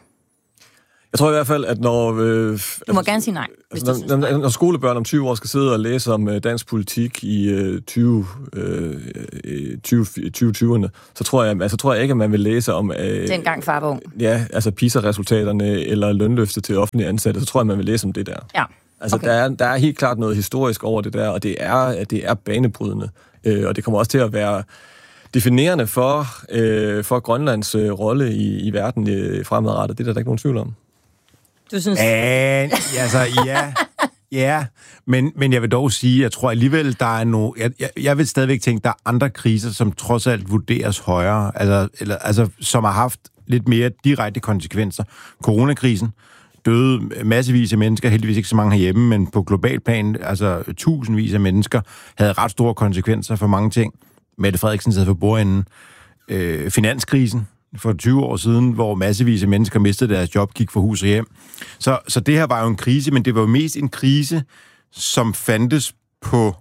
Jeg tror i hvert fald, at når... Øh, du må altså, gerne sige nej, hvis altså, du synes når, nej. når skolebørn om tyve år skal sidde og læse om øh, dansk politik i øh, tyve tyverne, så tror jeg, altså, tror jeg ikke, at man vil læse om... Øh, Dengang far var ung. Ja, altså P I S A-resultaterne eller lønløfte til offentlige ansatte, så tror jeg, man vil læse om det der. Ja. Altså, okay. der, er, der er helt klart noget historisk over det der, og det er, det er banebrydende. Øh, og det kommer også til at være definerende for, øh, for Grønlands øh, rolle i, i verden øh, fremadrettet. Det er der, der ikke nogen tvivl om. Du synes... Æh, altså, ja, ja. Men, men jeg vil dog sige, jeg tror alligevel, der er nogle... Jeg, jeg, jeg vil stadigvæk tænke, der er andre kriser, som trods alt vurderes højere, altså, eller, altså som har haft lidt mere direkte konsekvenser. Coronakrisen, døde massevis af mennesker, heldigvis ikke så mange herhjemme, men på global plan, altså tusindvis af mennesker, havde ret store konsekvenser for mange ting. Mette Frederiksen sad for bordenden. Øh, finanskrisen for tyve år siden, hvor massevis af mennesker mistede deres job, gik fra hus og hjem. Så, så det her var jo en krise, men det var jo mest en krise, som fandtes på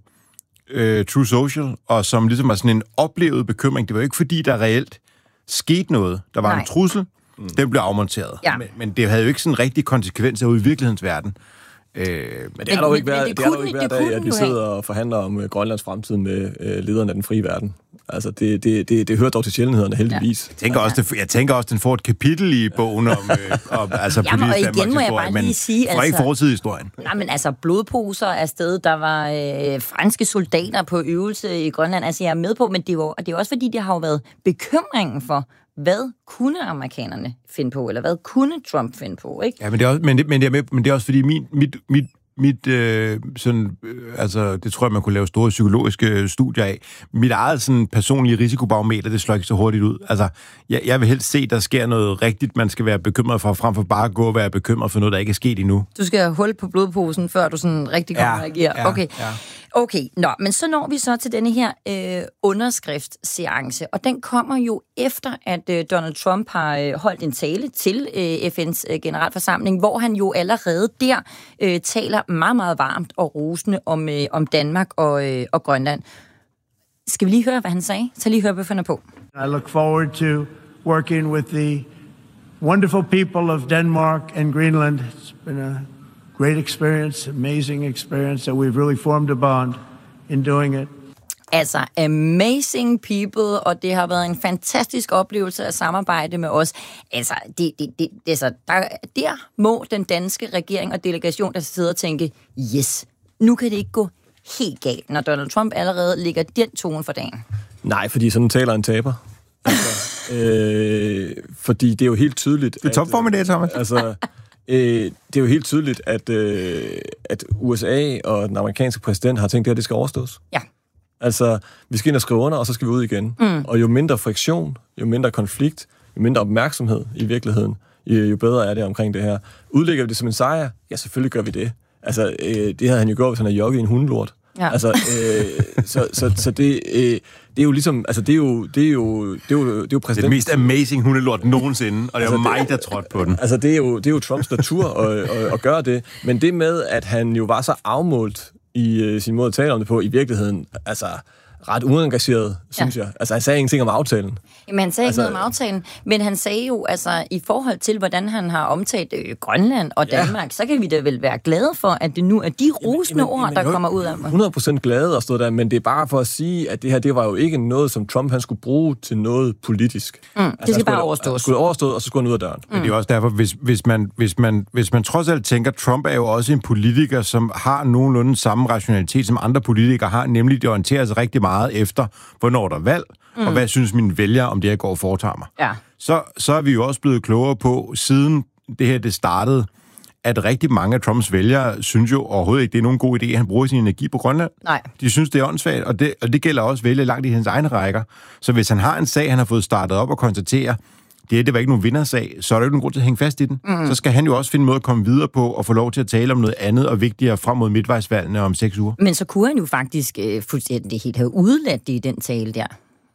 øh, True Social, og som ligesom var sådan en oplevet bekymring. Det var jo ikke fordi, der reelt skete noget. Der var Nej. en trussel, mm. den blev afmonteret. Ja. Men, men det havde jo ikke sådan rigtig konsekvenser ude i virkelighedens verden. Øh, men det er jo ikke hver, det det er ikke hver dag, at vi sidder og forhandler om uh, Grønlands fremtid med uh, lederne af den frie verden. Altså, det, det, det, det hører dog til sjældenhederne, heldigvis. Ja. Jeg tænker, også, det, jeg tænker også, den får et kapitel i bogen om, øh, om altså, Jamen, og igen må jeg bare lige sige... Det var ikke fortidshistorien. Nej, men altså, blodposer afsted, der var øh, franske soldater på øvelse i Grønland. Altså, jeg er med på, men det var, det er også fordi, det har jo været bekymringen for, hvad kunne amerikanerne finde på, eller hvad kunne Trump finde på, ikke? Ja, men det er også, men det, men det er, med, men det er også fordi, min, mit, mit, mit øh, sådan, øh, altså, det tror jeg, man kunne lave store psykologiske studier af. Mit eget sådan, personlige risikobarometer, det slår ikke så hurtigt ud. Altså, jeg, jeg vil helst se, der sker noget rigtigt, man skal være bekymret for, frem for bare at gå og være bekymret for noget, der ikke er sket endnu. Du skal have hul på blodposen, før du sådan rigtig kommer ja, reagere. Ja, okay. Ja. Okay, nå, men så når vi så til denne her øh, underskriftsseance, og den kommer jo efter, at øh, Donald Trump har øh, holdt en tale til øh, F N's øh, generalforsamling, hvor han jo allerede der øh, taler meget, meget varmt og rosende om, øh, om Danmark og, øh, og Grønland. Skal vi lige høre, hvad han sagde? Så lige høre, hvad han finder på. I look forward to working with the wonderful people of Denmark and Greenland. It's been a great experience, amazing experience, that we've really formed a bond in doing it. Altså, amazing people, og det har været en fantastisk oplevelse at samarbejde med os. Altså, det, det, det, altså der, der må den danske regering og delegation, der sidder og tænke, yes, nu kan det ikke gå helt galt, når Donald Trump allerede ligger den tone for dagen. Nej, fordi sådan taler en taber. Altså, øh, fordi det er jo helt tydeligt... Det er topform i dag, Thomas. Altså, øh, det er jo helt tydeligt, at, øh, at U S A og den amerikanske præsident har tænkt, at det skal overstås. Ja. Altså, vi skal ind og skrive under, og så skal vi ud igen. Mm. Og jo mindre friktion, jo mindre konflikt, jo mindre opmærksomhed i virkeligheden, jo bedre er det omkring det her. Udlægger vi det som en sejr? Ja, selvfølgelig gør vi det. Altså, øh, det havde han jo gjort, hvis han havde jogget i en hundelort. Ja. Altså, øh, så, så, så det, øh, det er jo ligesom, altså det er jo, det er jo, det er jo, det er jo præsident. Det er det mest amazing hundelort nogensinde, og det er altså, jo mig, der trådte på den. Altså, det er jo, det er jo Trumps natur at, at, at gøre det. Men det med, at han jo var så afmålt i uh, sin måde at tale om det på, i virkeligheden, altså ret uengageret, synes ja. jeg. Altså, han sagde ingenting om aftalen. Jamen, han sagde altså, ikke noget om aftalen, men han sagde jo, altså, i forhold til, hvordan han har omtalt øh, Grønland og Danmark, ja. så kan vi da vel være glade for, at det nu er de rosende ord, jamen, der kommer ud af mig. hundrede procent glade at stå der, men det er bare for at sige, at det her, det var jo ikke noget, som Trump, han skulle bruge til noget politisk. Mm, det altså, skal bare overstås. Han skulle overstået, og så skulle han ud af døren. Mm. Men det er også derfor, hvis, hvis, man, hvis, man, hvis man trods alt tænker, Trump er jo også en politiker, som har nogenlunde samme rationalitet, som andre politikere har, nemlig det orienterer sig rigtig meget efter, hvornår der er valg, mm. og hvad synes mine vælgere om det, jeg går og foretager mig. Ja. Så, så er vi jo også blevet klogere på, siden det her det startede, at rigtig mange af Trumps vælgere synes jo overhovedet ikke, det er nogen god idé, at han bruger sin energi på Grønland. Nej. De synes, det er åndssvagt, og det, og det gælder også vælgere langt i hans egne rækker. Så hvis han har en sag, han har fået startet op og konstaterer, det, det var ikke nogen vindersag, så er der ikke nogen grund til at hænge fast i den. Mm. Så skal han jo også finde en måde at komme videre på og få lov til at tale om noget andet og vigtigere frem mod midtvejsvalgene om seks uger. Men så kunne han jo faktisk øh, fuldstændig helt have udladt det i den tale der.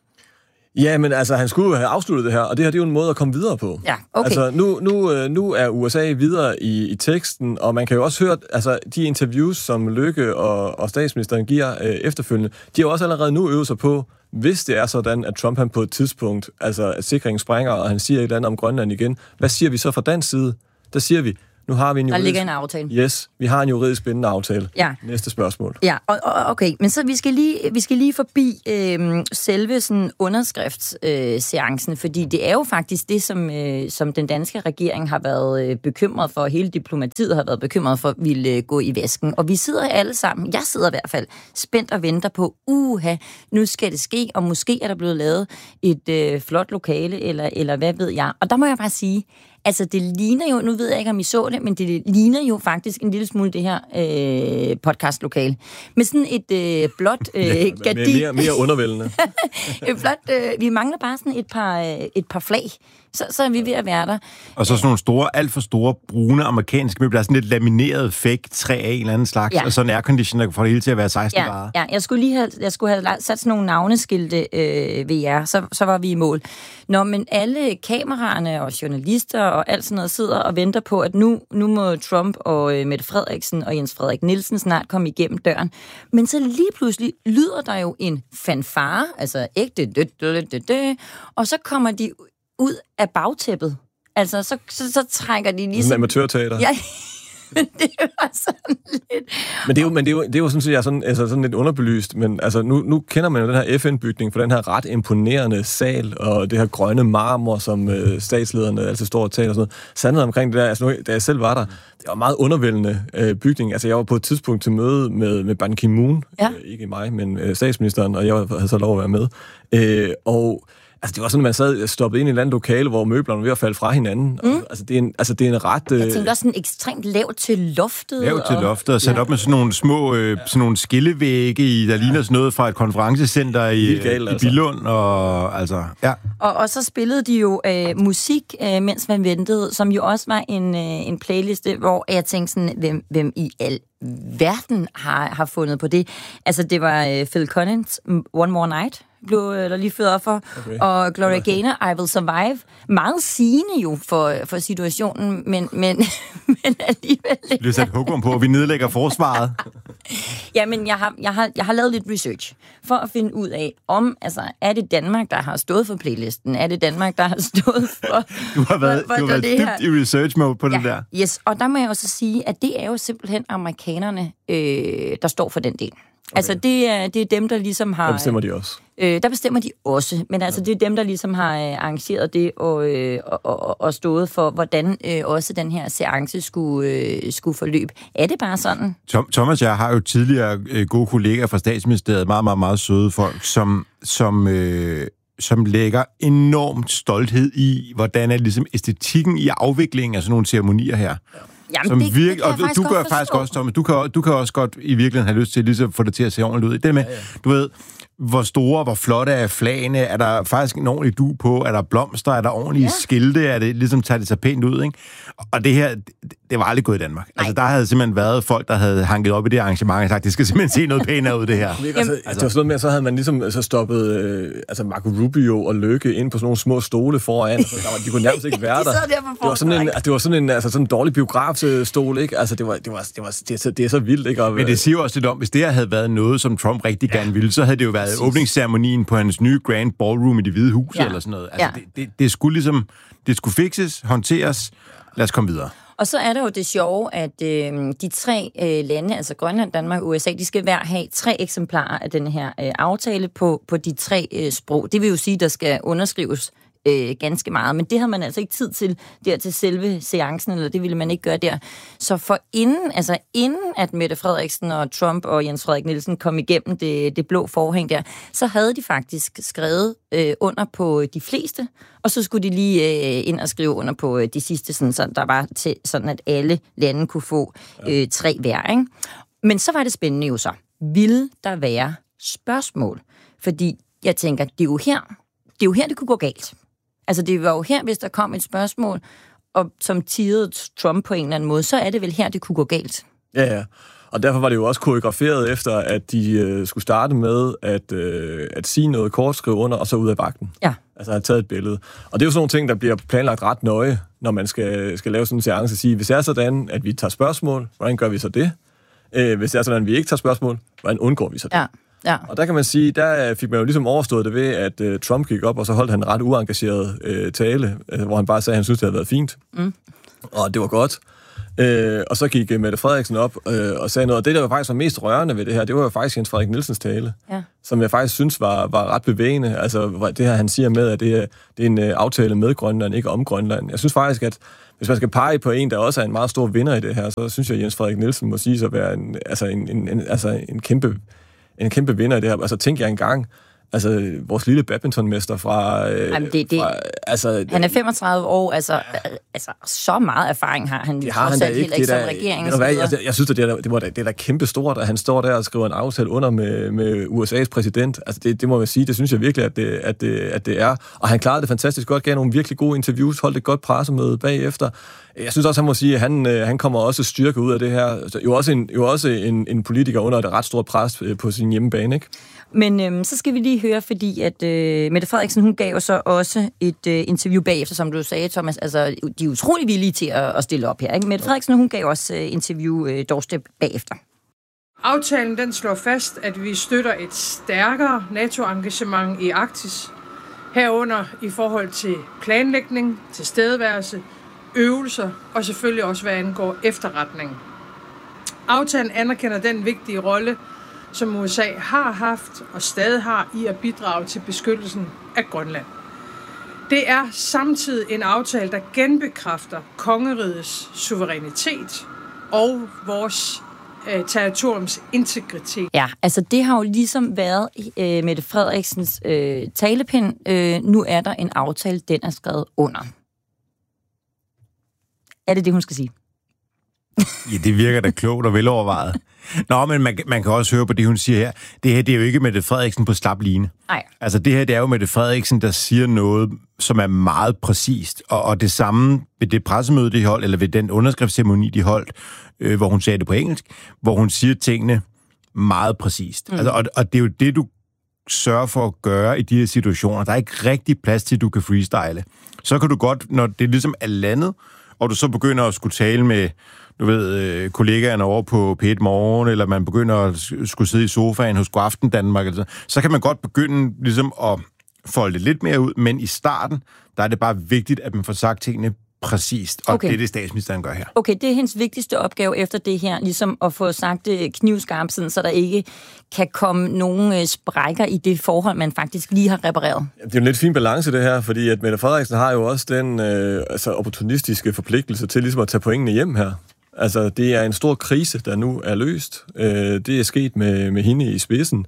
Ja, men altså, han skulle jo have afsluttet det her, og det her det er jo en måde at komme videre på. Ja, okay. Altså, nu, nu, nu er U S A videre i, i teksten, og man kan jo også høre, altså, de interviews, som Løkke og, og statsministeren giver øh, efterfølgende, de har jo også allerede nu øvet sig på, hvis det er sådan, at Trump han på et tidspunkt, altså at sikringen sprænger, og han siger et eller andet om Grønland igen, hvad siger vi så fra dansk side? Der siger vi, nu har vi en juridisk... Der ligger en aftale. Yes, vi har en juridisk bindende aftale. Ja. Næste spørgsmål. Ja, og, og, okay, men så vi skal lige, vi skal lige forbi øh, selve sådan underskriftsseancen, øh, fordi det er jo faktisk det, som, øh, som den danske regering har været øh, bekymret for, hele diplomatiet har været bekymret for, ville øh, gå i væsken. Og vi sidder alle sammen, jeg sidder i hvert fald, spændt og venter på, uha, nu skal det ske, og måske er der blevet lavet et øh, flot lokale, eller, eller hvad ved jeg. Og der må jeg bare sige, altså, det ligner jo, nu ved jeg ikke, om I så det, men det ligner jo faktisk en lille smule det her øh, podcastlokale. Med sådan et øh, blåt øh, ja, gardin. Mere, mere undervældende. et blot, øh, vi mangler bare sådan et par, øh, et par flag. Så, så er vi ved at være der. Og så sådan nogle store, alt for store, brune amerikanske møbler, sådan lidt lamineret fake træ af en eller anden slags, ja. Og så en airconditioner, der får det hele til at være seksten ja, grader. Ja, jeg skulle lige have, jeg skulle have sat sådan nogle navneskilte øh, ved jer, så, så var vi i mål. Nå, men alle kameraerne og journalister og alt sådan noget sidder og venter på, at nu, nu må Trump og øh, Mette Frederiksen og Jens Frederik Nielsen snart komme igennem døren. Men så lige pludselig lyder der jo en fanfare, altså ægte dø, dø, dø, dø, og så kommer de ud af bagtæppet. Altså, så, så, så trækker de ligesom... En amatørteater. Ja, det var sådan lidt... Men det er jo, men det er jo, det er jo sådan set, jeg er sådan, altså sådan lidt underbelyst, men altså, nu, nu kender man jo den her F N-bygning for den her ret imponerende sal, og det her grønne marmor, som øh, statslederne altså står og taler og sådan noget. Sandheden omkring det der, altså nu, da jeg selv var der, det var en meget undervældende øh, bygning. Altså, jeg var på et tidspunkt til møde med, med Ban Ki-moon, ja. øh, ikke mig, men øh, statsministeren, og jeg havde så lov at være med. Øh, og Altså, det var sådan, at man sad stoppet ind i et eller andet lokale, hvor møblerne var ved at falde fra hinanden. Mm. Altså, det er en, altså, det er en ret... Øh... Jeg tænkte også sådan ekstremt lavt til loftet. Lavt til loftet, og sat ja. op med sådan nogle små øh, sådan nogle skillevægge, i, der ligner sådan noget fra et konferencecenter i, galt, altså. i Billund. Og, altså, ja. og, og så spillede de jo øh, musik, øh, mens man ventede, som jo også var en, øh, en playliste, hvor jeg tænkte sådan, hvem, hvem i al verden har, har fundet på det. Altså, det var øh, Phil Collins, One More Night, blev der lige ført op for, okay. og Gloria Gaynor, I Will Survive. Meget sigende jo for, for situationen, men, men, men alligevel... Det bliver sat hukum på, og vi nedlægger forsvaret. Ja, men jeg har, jeg, har, jeg har lavet lidt research for at finde ud af, om, altså, er det Danmark, der har stået for playlisten? Er det Danmark, der har stået for... Du har været, for, for du har været dybt her? i research mode på ja, det der. Yes, og der må jeg også sige, at det er jo simpelthen amerikanerne, øh, der står for den del. Altså, det er, det er dem, der ligesom har... Der bestemmer de også. Øh, der bestemmer de også, men altså, det er dem, der ligesom har øh, arrangeret det og, øh, og, og, og stået for, hvordan øh, også den her seance skulle, øh, skulle forløbe. Er det bare sådan? Tom, Thomas og jeg har jo tidligere øh, gode kollegaer fra Statsministeriet, meget, meget, meget søde folk, som... som øh som lægger enormt stolthed i, hvordan er ligesom æstetikken i afviklingen af sådan nogle ceremonier her. Jamen, som det, virke, det og du, du gør faktisk også, Thomas, du kan, du kan også godt i virkeligheden have lyst til ligesom at få det til at se ordentligt ud. Det med, ja, ja. Du ved, hvor store, hvor flotte er flagene, er der faktisk en ordentlig du på, er der blomster, er der ordentlige ja. skilte, er det ligesom tager det så pænt ud, ikke? Og det her, det, det var aldrig gået i Danmark. Nej. Altså, der havde simpelthen været folk, der havde hanket op i det arrangement og sagt, det skal simpelthen se noget pænere ud, det her. Altså, altså, det var sådan noget med, så havde man ligesom altså, stoppet øh, altså Marco Rubio og Løkke ind på sådan nogle små stole foran. Altså, der var, de kunne nærmest ikke være der. de det var sådan en, altså, det var sådan en, altså, sådan en dårlig biografstol, ikke? Altså, det var, det var, det var, det er så, det er så vildt, ikke? Og, men det siger jo også lidt om, hvis det her havde været noget, som Trump rigtig ja. gerne ville, så havde det jo været præcis. åbningsceremonien på hans nye Grand Ballroom i Det Hvide Hus, ja. eller sådan noget. Altså, ja. det, det, det skulle ligesom, det skulle fikses, håndteres. Lad os komme videre. Og så er der jo det sjove, at øh, de tre øh, lande, altså Grønland, Danmark og U S A, de skal hver have tre eksemplarer af den her øh, aftale på, på de tre øh, sprog. Det vil jo sige, der skal underskrives øh, ganske meget, men det har man altså ikke tid til der til selve seancen, eller det ville man ikke gøre der. Så for inden, altså inden at Mette Frederiksen og Trump og Jens Frederik Nielsen kom igennem det, det blå forhæng der, så havde de faktisk skrevet øh, under på de fleste, og så skulle de lige øh, ind og skrive under på øh, de sidste, sådan, så der var til, sådan, at alle lande kunne få øh, tre hver, ikke? Men så var det spændende jo så. Ville der være spørgsmål? Fordi jeg tænker, det er jo her, det er jo her, det kunne gå galt. Altså, det var jo her, hvis der kom et spørgsmål, og som tirrede Trump på en eller anden måde, så er det vel her, det kunne gå galt. Ja, ja. Og derfor var det jo også koreograferet efter, at de øh, skulle starte med at, øh, at sige noget kort, skrive under, og så ud af vagten. Ja. Altså have taget et billede. Og det er jo sådan nogle ting, der bliver planlagt ret nøje, når man skal, skal lave sådan en seance og sige, hvis det er sådan, at vi tager spørgsmål, hvordan gør vi så det? Øh, hvis det er sådan, at vi ikke tager spørgsmål, hvordan undgår vi så det? Ja. Ja. Og der kan man sige, der fik man jo ligesom overstået det ved, at uh, Trump gik op, og så holdt han en ret uengageret uh, tale, uh, hvor han bare sagde, at han syntes, det havde været fint. Mm. Og det var godt. Uh, og så gik uh, Mette Frederiksen op uh, og sagde noget, og det, der jo faktisk var mest rørende ved det her, det var jo faktisk Jens Frederik Nielsens tale, ja. som jeg faktisk synes var, var ret bevægende. Altså det her, han siger med, at det er, det er en uh, aftale med Grønland, ikke om Grønland. Jeg synes faktisk, at hvis man skal pege på en, der også er en meget stor vinder i det her, så synes jeg, at Jens Frederik Nielsen må sige sig at være en, altså en, en, en, altså en kæmpe... en kæmpe vinder i det her. Altså, tænk jer engang, altså, vores lille badmintonmester fra... Øh, Jamen, det, det, fra altså, han er femogtredive år, altså, ja. altså, så meget erfaring har han jo trods alt heller ikke som regering. Jeg, jeg, jeg synes, at det er, det, var, det er da kæmpe stort, at han står der og skriver en aftale under med, med U S A's præsident. Altså, det, det må man sige, det synes jeg virkelig, at det, at, det, at det er. Og han klarede det fantastisk godt, gav nogle virkelig gode interviews, holdt et godt pressemøde bagefter. Jeg synes også, han må sige, at han, han kommer også styrke ud af det her. Jo også en, jo også en, en politiker under et ret stort pres på sin hjemmebane, ikke? Men øhm, så skal vi lige høre, fordi at øh, Mette Frederiksen, hun gav jo så også et øh, interview bagefter, som du sagde, Thomas. Altså, de er utrolig villige til at, at stille op her, ikke? Mette Frederiksen, hun gav også øh, interview øh, doorstep bagefter. Aftalen, den slår fast, at vi støtter et stærkere NATO-engagement i Arktis, herunder i forhold til planlægning, tilstedeværelse, øvelser og selvfølgelig også, hvad angår efterretning. Aftalen anerkender den vigtige rolle, som U S A har haft og stadig har i at bidrage til beskyttelsen af Grønland. Det er samtidig en aftale, der genbekræfter kongerigets suverænitet og vores øh, territoriums integritet. Ja, altså det har jo ligesom været øh, Mette Frederiksens øh, talepind. Øh, nu er der en aftale, den er skrevet under. Er det det, hun skal sige? Ja, det virker da klogt og velovervejet. Nå, men man, man kan også høre på det, hun siger her. Det her, det er jo ikke Mette Frederiksen på slap line. Nej. Altså, det her, det er jo Mette Frederiksen, der siger noget, som er meget præcist. Og, og det samme ved det pressemøde, de holdt, eller ved den underskriftsceremoni, de holdt, øh, hvor hun sagde det på engelsk, hvor hun siger tingene meget præcist. Mm. Altså, og, og det er jo det, du sørger for at gøre i de her situationer. Der er ikke rigtig plads til, at du kan freestyle. Så kan du godt, når det ligesom er landet, og du så begynder at skulle tale med, du ved, kollegaerne over på P et Morgen, eller man begynder at skulle sidde i sofaen hos Godaften Danmark, eller så, så kan man godt begynde ligesom at folde det lidt mere ud, men i starten, der er det bare vigtigt, at man får sagt tingene præcist, og Okay. det er det, statsministeren gør her. Okay, det er hendes vigtigste opgave efter det her, ligesom at få sagt det knivskarpt, sådan, så der ikke kan komme nogen øh, sprækker i det forhold, man faktisk lige har repareret. Det er jo en lidt fin balance, det her, fordi at Mette Frederiksen har jo også den øh, altså opportunistiske forpligtelse til ligesom at tage pointene hjem her. Altså, det er en stor krise, der nu er løst. Øh, det er sket med, med hende i spidsen.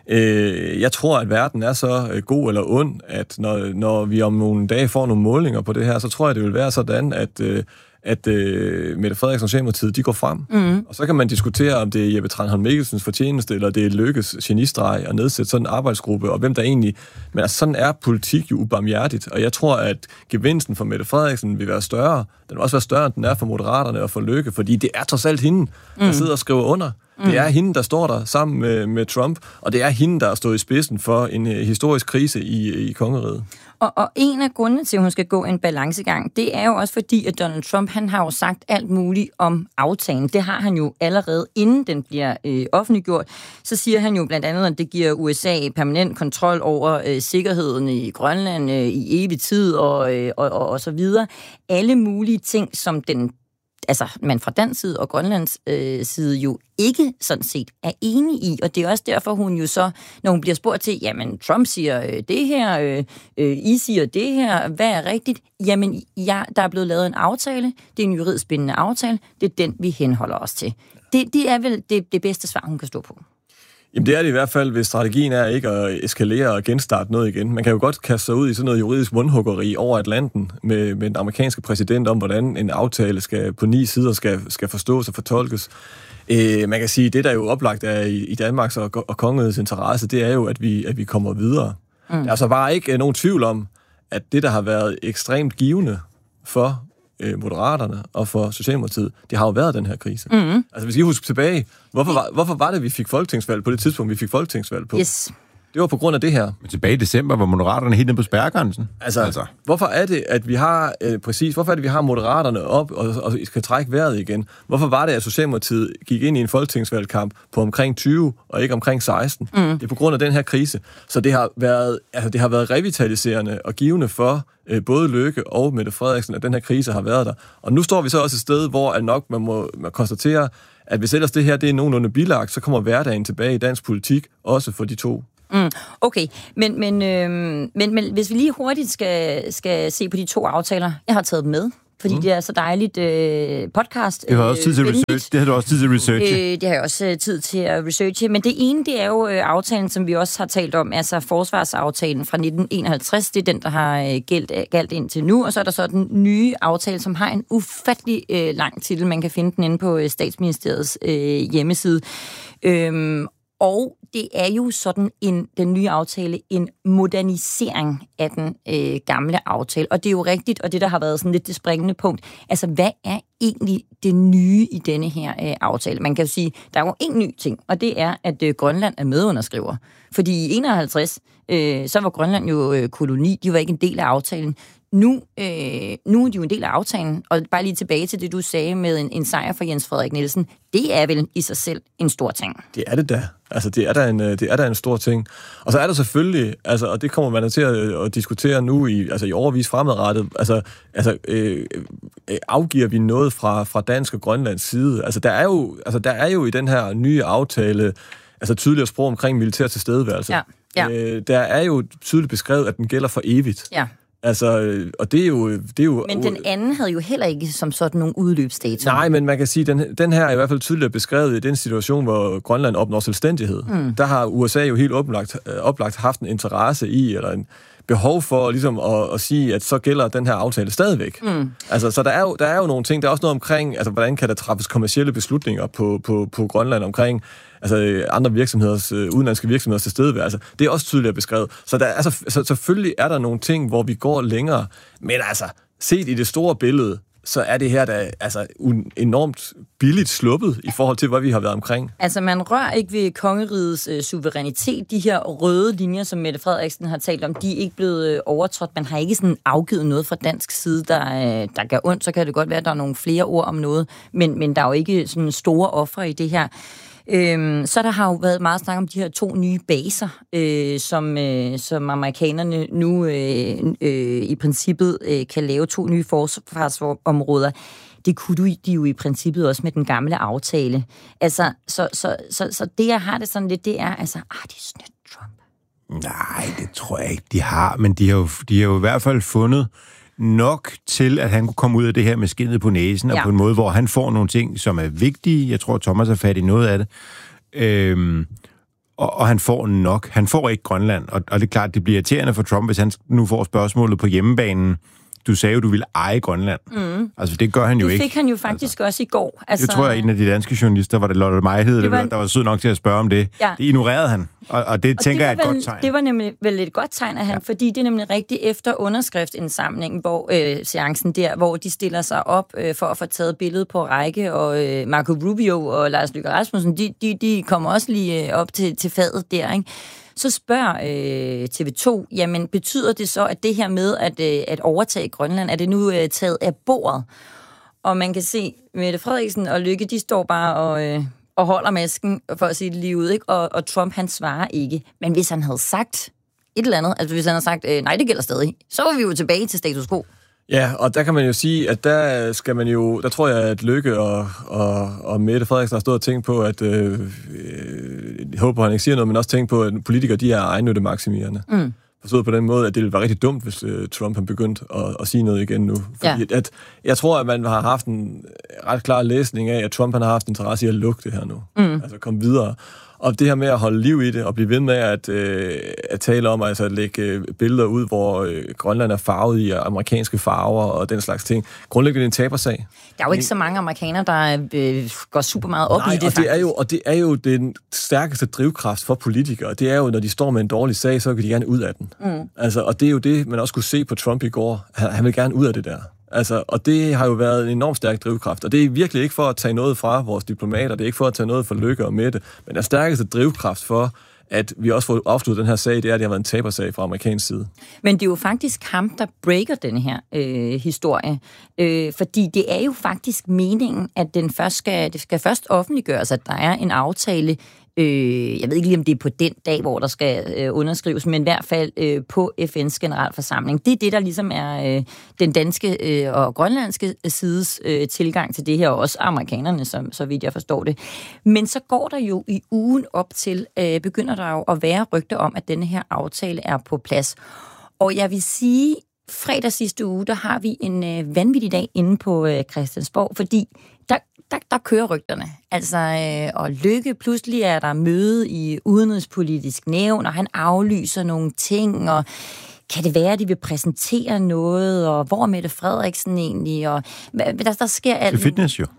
Øh, jeg tror, at verden er så øh, god eller ond, at når, når vi om nogle dage får nogle målinger på det her, så tror jeg, det vil være sådan, at, øh, at øh, Mette Frederiksen og Socialdemokratiet, de går frem. Mm. Og så kan man diskutere, om det er Jeppe Tranholm Mikkelsens fortjeneste, eller det er Lykkes genistreg at nedsætte sådan en arbejdsgruppe, og hvem der egentlig... Men altså, sådan er politik jo ubarmhjertigt, og jeg tror, at gevinsten for Mette Frederiksen vil være større. Den vil også være større, end den er for Moderaterne og for Lykke, fordi det er trods alt hende, der Mm. sidder og skriver under. Mm. Det er hende, der står der sammen med, med Trump, og det er hende, der er stået i spidsen for en uh, historisk krise i, i kongeriget. Og, og en af grundene til, at hun skal gå en balancegang, det er jo også fordi, at Donald Trump, han har jo sagt alt muligt om aftalen. Det har han jo allerede, inden den bliver øh, offentliggjort. Så siger han jo blandt andet, at det giver U S A permanent kontrol over øh, sikkerheden i Grønland øh, i evig tid og, øh, og, og, og så videre. Alle mulige ting, som den altså man fra dansk side og Grønlands øh, side jo ikke sådan set er enige i, og det er også derfor, hun jo så, når hun bliver spurgt til, jamen Trump siger øh, det her, øh, øh, I siger det her, hvad er rigtigt? Jamen, ja, der er blevet lavet en aftale, det er en juridisk bindende aftale, det er den, vi henholder os til. Det, det er vel det, det bedste svar, hun kan stå på. Jamen det er det i hvert fald, hvis strategien er ikke at eskalere og genstarte noget igen. Man kan jo godt kaste sig ud i sådan noget juridisk mundhuggeri over Atlanten med, med den amerikanske præsident om, hvordan en aftale skal på ni sider skal, skal forstås og fortolkes. Øh, man kan sige, at det, der jo oplagt er i, i Danmarks og, og kongerigets interesse, det er jo, at vi, at vi kommer videre. Mm. Der er altså bare ikke nogen tvivl om, at det, der har været ekstremt givende for øh, Moderaterne og for Socialdemokratiet, det har jo været den her krise. Mm. Altså hvis I husker tilbage, hvorfor var, hvorfor var det, vi fik folketingsvalg på det tidspunkt, vi fik folketingsvalg på? Yes. Det var på grund af det her. Men tilbage i december var Moderaterne helt nede på spærregrænsen. Altså, altså, hvorfor er det, at vi har øh, præcis, hvorfor er det, vi har Moderaterne op og, og skal trække vejret igen? Hvorfor var det, at Socialdemokratiet gik ind i en folketingsvalgkamp på omkring tyve og ikke omkring seksten? Mm. Det er på grund af den her krise. Så det har været, altså, det har været revitaliserende og givende for øh, både Løkke og Mette Frederiksen, at den her krise har været der. Og nu står vi så også et sted, hvor at nok man må man konstatere, at hvis ellers det her det er nogenlunde bilagt, så kommer hverdagen tilbage i dansk politik, også for de to. Mm, okay, men, men, øh, men, men hvis vi lige hurtigt skal, skal se på de to aftaler, jeg har taget dem med, fordi mm. det er så dejligt øh, podcast. Det har også tid til øh, research. Det har du også tid til research. Øh, det har jeg også øh, tid til at researche. Men det ene, det er jo øh, aftalen, som vi også har talt om, altså forsvarsaftalen fra nitten enoghalvtreds. Det er den, der har øh, gældt, gældt indtil nu. Og så er der så den nye aftale, som har en ufattelig øh, lang titel. Man kan finde den inde på øh, Statsministeriets øh, hjemmeside. Øhm, Og det er jo sådan en, den nye aftale, en modernisering af den øh, gamle aftale. Og det er jo rigtigt, og det der har været sådan lidt det springende punkt. Altså, hvad er egentlig det nye i denne her øh, aftale? Man kan jo sige, der er jo en ny ting, og det er, at øh, Grønland er medunderskriver. Fordi i enoghalvtreds, øh, så var Grønland jo øh, koloni, de var ikke en del af aftalen. Nu, øh, nu er de jo en del af aftalen, og bare lige tilbage til det, du sagde med en, en sejr for Jens Frederik Nielsen, det er vel i sig selv en stor ting. Det er det da. Altså, det er da en, det er da en stor ting. Og så er der selvfølgelig, altså, og det kommer man til at, at diskutere nu i, altså, i overvis fremadrettet, altså, altså øh, øh, afgiver vi noget fra, fra dansk og Grønlands side? Altså, der er jo, altså, der er jo i den her nye aftale, altså tydeligere sprog omkring militær tilstedeværelse. Ja. Ja. Øh, der er jo tydeligt beskrevet, at den gælder for evigt. Ja. Altså, og det er jo... Det er jo men den anden havde jo heller ikke som sådan nogen udløbsdato. Nej, men man kan sige, at den, den her er i hvert fald tydeligt beskrevet i den situation, hvor Grønland opnår selvstændighed. Mm. Der har U S A jo helt oplagt, oplagt haft en interesse i, eller en behov for ligesom at, at sige, at så gælder den her aftale stadigvæk. Mm. Altså, så der er, jo, der er jo nogle ting, der er også noget omkring, altså, hvordan kan der træffes kommercielle beslutninger på, på, på Grønland omkring altså, andre virksomheders, udenlandske virksomheders tilstedeværelse. Det er også tydeligt beskrevet. Så, der, altså, så selvfølgelig er der nogle ting, hvor vi går længere, men altså, set i det store billede, så er det her da altså enormt billigt sluppet i forhold til, hvad vi har været omkring. Altså, man rører ikke ved kongerigets øh, suverænitet. De her røde linjer, som Mette Frederiksen har talt om, de er ikke blevet øh, overtrådt. Man har ikke sådan afgivet noget fra dansk side, der, øh, der gør ondt. Så kan det godt være, at der er nogle flere ord om noget, men, men der er jo ikke sådan store ofre i det her. Øhm, så der har jo været meget snak om de her to nye baser, øh, som, øh, som amerikanerne nu øh, øh, i princippet øh, kan lave to nye forsvarsområder. Det kunne de jo i princippet også med den gamle aftale. Altså, så, så, så, så det, jeg har det sådan lidt, det er, altså, ah, det er snydt Trump. Nej, det tror jeg ikke, de har, men de har jo, de har jo i hvert fald fundet nok til, at han kunne komme ud af det her med skindet på næsen, ja. Og på en måde, hvor han får nogle ting, som er vigtige. Jeg tror, Thomas er fat i noget af det. Øhm, og, og han får nok. Han får ikke Grønland, og, og det er klart, det bliver irriterende for Trump, hvis han nu får spørgsmålet på hjemmebanen. Du sagde jo, du ville eje Grønland. Mm. Altså, det gør han jo ikke. Det fik han jo faktisk altså, også i går. Altså, det tror jeg, en af de danske journalister, var det Lotte Mejhed, det var, der var sød nok til at spørge om det. Ja. Det ignorerede han, og, og det og tænker det jeg er et vel, godt tegn. Det var nemlig vel et godt tegn af han, ja. Fordi det er nemlig rigtigt efter underskriftsindsamlingen, hvor øh, seancen der, hvor de stiller sig op øh, for at få taget billedet på række, og øh, Marco Rubio og Lars Løkke Rasmussen, de, de, de kommer også lige øh, op til, til fadet der, ikke? Så spørger øh, T V to, jamen betyder det så, at det her med at, øh, at overtage Grønland, er det nu øh, taget af bordet? Og man kan se, Mette Frederiksen og Løkke, de står bare og, øh, og holder masken for at sige det lige ud, ikke? Og, og Trump, han svarer ikke. Men hvis han havde sagt et eller andet, altså hvis han havde sagt, øh, nej, det gælder stadig, så var vi jo tilbage til status quo. Ja, og der kan man jo sige, at der skal man jo, der tror jeg, at Løkke og, og, og Mette Frederiksen har stået og tænkt på, at øh, øh, jeg håber, han ikke siger noget, men også tænkt på, at politikere, de er egennyttemaksimerende. Mm. Forstået på den måde, at det ville være rigtig dumt, hvis øh, Trump han begyndt at, at sige noget igen nu. Fordi ja. at, jeg tror, at man har haft en ret klar læsning af, at Trump han har haft interesse i at lukke det her nu. Mm. Altså komme videre. Og det her med at holde liv i det, og blive ved med at, øh, at tale om, altså at lægge øh, billeder ud, hvor øh, Grønland er farvet i amerikanske farver og den slags ting. Grundlæggende en tabersag. Der er jo ikke så mange amerikanere, der øh, går super meget op Nej, i det, og faktisk. det er jo, og det er jo den stærkeste drivkraft for politikere. Det er jo, når de står med en dårlig sag, så kan de gerne ud af den. Mm. Altså, og det er jo det, man også kunne se på Trump i går. Han, han vil gerne ud af det der. Altså, og det har jo været en enormt stærk drivkraft, og det er virkelig ikke for at tage noget fra vores diplomater, det er ikke for at tage noget fra Løkke og Mette, men den stærkeste drivkraft for, at vi også får afsluttet den her sag, det er, at det har været en tabersag fra amerikansk side. Men det er jo faktisk ham, der breaker den her øh, historie, øh, fordi det er jo faktisk meningen, at den først skal, det skal først offentliggøres, at der er en aftale. Øh, jeg ved ikke lige, om det er på den dag, hvor der skal øh, underskrives, men i hvert fald øh, på F N's generalforsamling. Det er det, der ligesom er øh, den danske øh, og grønlandske sides øh, tilgang til det her, og også amerikanerne, som, så vidt jeg forstår det. Men så går der jo i ugen op til, øh, begynder der jo at være rygter om, at denne her aftale er på plads. Og jeg vil sige, fredag sidste uge, der har vi en øh, vanvittig dag inde på øh, Christiansborg, fordi der Der, der kører rygterne. Altså, øh, og Løkke, pludselig er der møde i udenrigspolitisk nævn, og han aflyser nogle ting, og kan det være, at de vil præsentere noget, og hvor er Mette Frederiksen egentlig, og der, der sker alt. Det er fitness jo.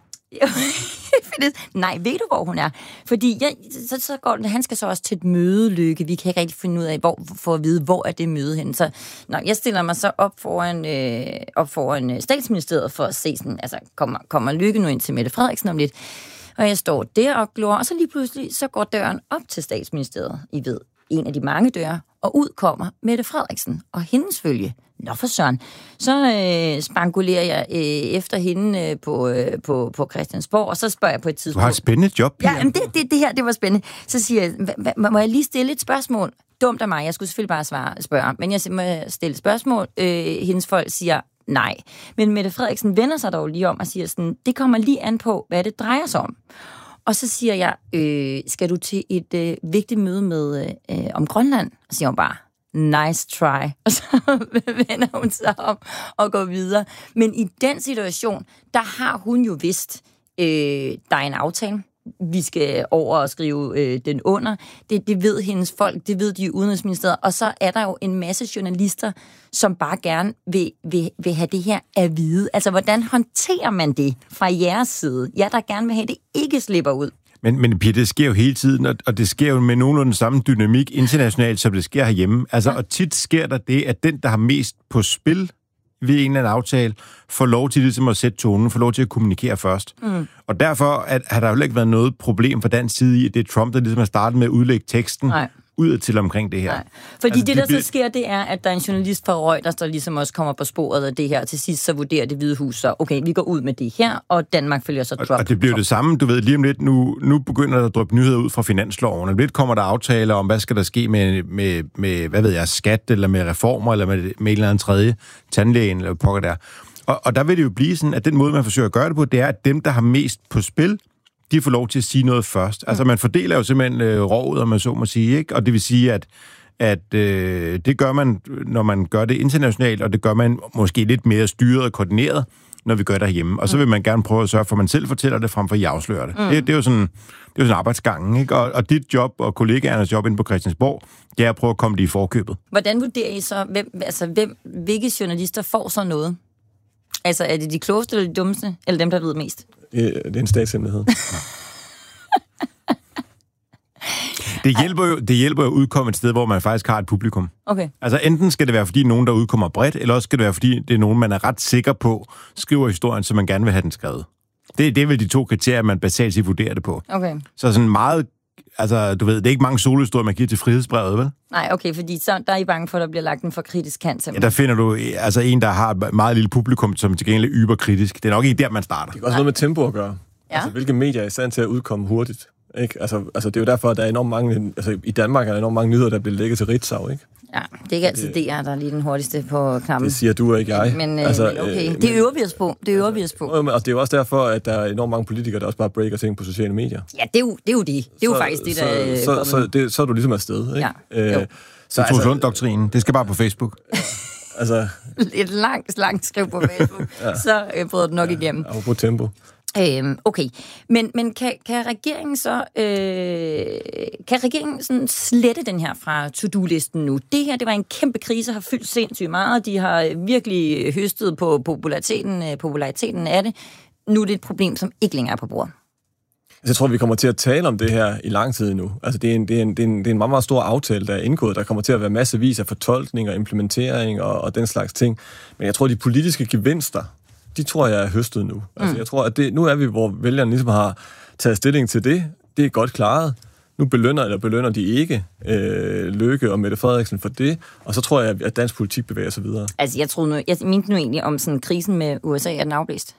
Nej, ved du, hvor hun er? Fordi ja, så, så går, han skal så også til et møde, Løkke. Vi kan ikke rigtig finde ud af, hvor, for at vide, hvor er det møde henne. Så når jeg stiller mig så op foran, øh, op foran statsministeriet for at se, sådan, altså, kommer, kommer Løkke nu ind til Mette Frederiksen om lidt? Og jeg står der og glor, og så lige pludselig, så går døren op til statsministeriet. I ved, en af de mange døre, og ud kommer Mette Frederiksen og hendes følge. Nå for søren. Så øh, spangulerer jeg øh, efter hende øh, på, øh, på, på Christiansborg, og så spørger jeg på et tidspunkt... Du har et spændende job, Pia. Ja, men det, det, det her, det var spændende. Så siger jeg, må jeg lige stille et spørgsmål? Dumt af mig, jeg skulle selvfølgelig bare svare, spørge, men jeg må stille et spørgsmål. Øh, hendes folk siger nej. Men Mette Frederiksen vender sig dog lige om og siger sådan, det kommer lige an på, hvad det drejer sig om. Og så siger jeg, øh, skal du til et øh, vigtigt møde med øh, om Grønland? Og siger hun bare, nice try. Og så vender hun sig om og går videre. Men i den situation, der har hun jo vidst, øh, der er en aftale. Vi skal over og skrive øh, den under. Det, det ved hendes folk, det ved de i Udenrigsministeriet. Og så er der jo en masse journalister, som bare gerne vil, vil, vil have det her at vide. Altså, hvordan håndterer man det fra jeres side? Jeg der gerne vil have, det ikke slipper ud. Men, men Pia, det sker jo hele tiden, og, og det sker jo med nogenlunde samme dynamik internationalt, som det sker herhjemme. Altså, og tit sker der det, at den, der har mest på spil ved en eller anden aftale, får lov til ligesom at sætte tonen, får lov til at kommunikere først. Mm. Og derfor at, har der jo ikke været noget problem fra dansk side i, at det er Trump, der ligesom har startet med at udlægge teksten. Nej. ud til omkring det her. Nej. Fordi altså, det, de der bliver... så sker, det er, at der er en journalist fra Reuters, der ligesom også kommer på sporet af det her. Til sidst så vurderer Det Hvide Hus så, okay, vi går ud med det her, og Danmark følger så Trump. Og, og det bliver det samme, du ved, lige om lidt, nu, nu begynder der at dryppe nyheder ud fra finansloven, og lidt kommer der aftaler om, hvad skal der ske med, med, med hvad ved jeg, skat, eller med reformer, eller med, med en eller anden tredje, tandlægen, eller pokker der. Og, og der vil det jo blive sådan, at den måde, man forsøger at gøre det på, det er, at dem, der har mest på spil, de får lov til at sige noget først. Altså, man fordeler jo simpelthen øh, rovet, om man så må sige, ikke? Og det vil sige, at, at øh, det gør man, når man gør det internationalt, og det gør man måske lidt mere styret og koordineret, når vi gør det herhjemme. Og så vil man gerne prøve at sørge for, at man selv fortæller det, frem for at I afslører det. Mm. Det, det er jo sådan, det er jo sådan arbejdsgangen, ikke? Og, og dit job og kollegaernes job inde på Christiansborg, det er at prøve at komme det i forkøbet. Hvordan vurderer I så, hvem, altså, hvem, hvilke journalister får så noget? Altså, er det de klogeste eller de dummeste, eller dem, der ved mest? Det, det er en statshemmelighed. Det hjælper, jo, det hjælper jo at udkomme et sted, hvor man faktisk har et publikum. Okay. Altså enten skal det være, fordi nogen, der udkommer bredt, eller også skal det være, fordi det er nogen, man er ret sikker på, skriver historien, så man gerne vil have den skrevet. Det, det er vel de to kriterier, man basalt set vurderer det på. Okay. Så sådan meget, altså du ved, det er ikke mange solohistorier, man giver til frihedsbrevet, vel? Nej, okay, fordi så der er I bange for, at der bliver lagt en for kritisk kant. Ja, der finder du altså en, der har et meget lille publikum, som til gengæld er yberkritisk. Det er nok ikke der, man starter. Det er også noget med tempo at gøre. Ja. Altså, hvilke medier er i stand til at udkomme hurtigt? Ikke? Altså, altså, det er jo derfor, at der er enormt mange... Altså, i Danmark er der enormt mange nyheder, der bliver lægget til Ritzau, ikke? Ja, det er ikke altid det er, der er lige den hurtigste på knappen. Det siger du og ikke jeg. Men, øh, altså, men okay, det øver vi os på. Det øver vi os på. Og det er jo også derfor, at der er enormt mange politikere, der også bare breaker ting på sociale medier. Ja, det er jo det. Er jo det. det er jo så, faktisk det, der så, så, så, det, så er du ligesom afsted, ikke? Ja, øh, så Troels Lund-doktrinen, det skal bare på Facebook. altså... Et langt, langt skriv på Facebook, ja. Så øh, bryder det nok ja, igennem. Og på tempo. Øhm, okay, men, men kan, kan regeringen så øh, kan regeringen sådan slette den her fra to-do-listen nu? Det her, det var en kæmpe krise, har fyldt sindssygt meget. De har virkelig høstet på populariteten, populariteten af det. Nu er det et problem, som ikke længere er på bordet. Jeg tror, vi kommer til at tale om det her i lang tid nu. Altså, det er en, det er en, det er en, det er en meget, meget stor aftale, der er indgået. Der kommer til at være massevis af fortolkning og implementering og, og den slags ting. Men jeg tror, de politiske gevinster, de tror jeg er høstet nu. Altså, mm. jeg tror, at det, nu er vi, hvor vælgerne ligesom har taget stilling til det. Det er godt klaret. Nu belønner eller belønner de ikke øh, Løkke og Mette Frederiksen for det. Og så tror jeg, at dansk politik bevæger sig videre. Altså, jeg troede nu, jeg mente nu egentlig om sådan krisen med U S A, er den afblæst?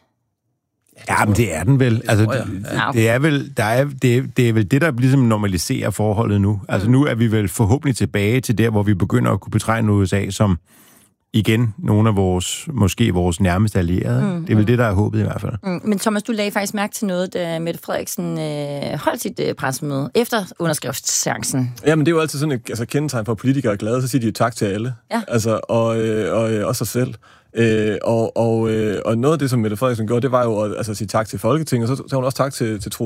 Ja, men det er den vel. Altså, det, ja. det er vel, der er, det, er, det er vel det, der ligesom normaliserer forholdet nu. Altså, mm. nu er vi vel forhåbentlig tilbage til der, hvor vi begynder at kunne betrænge U S A som igen nogle af vores, måske vores nærmeste allierede. Mm. Det er vel det, der er håbet i hvert fald. Mm. Men Thomas, du lagde faktisk mærke til noget, da Mette Frederiksen øh, holdt sit øh, pressemøde efter underskriftsseancen. Jamen, det er jo altid sådan et altså, kendetegn for, at politikere er glade, så siger de jo tak til alle. Ja. Altså, og, øh, og, og, og sig selv. Øh, og, og, øh, og noget af det, som Mette Frederiksen gjorde, det var jo at altså, sige tak til Folketinget, og så sagde hun også tak til, til Troels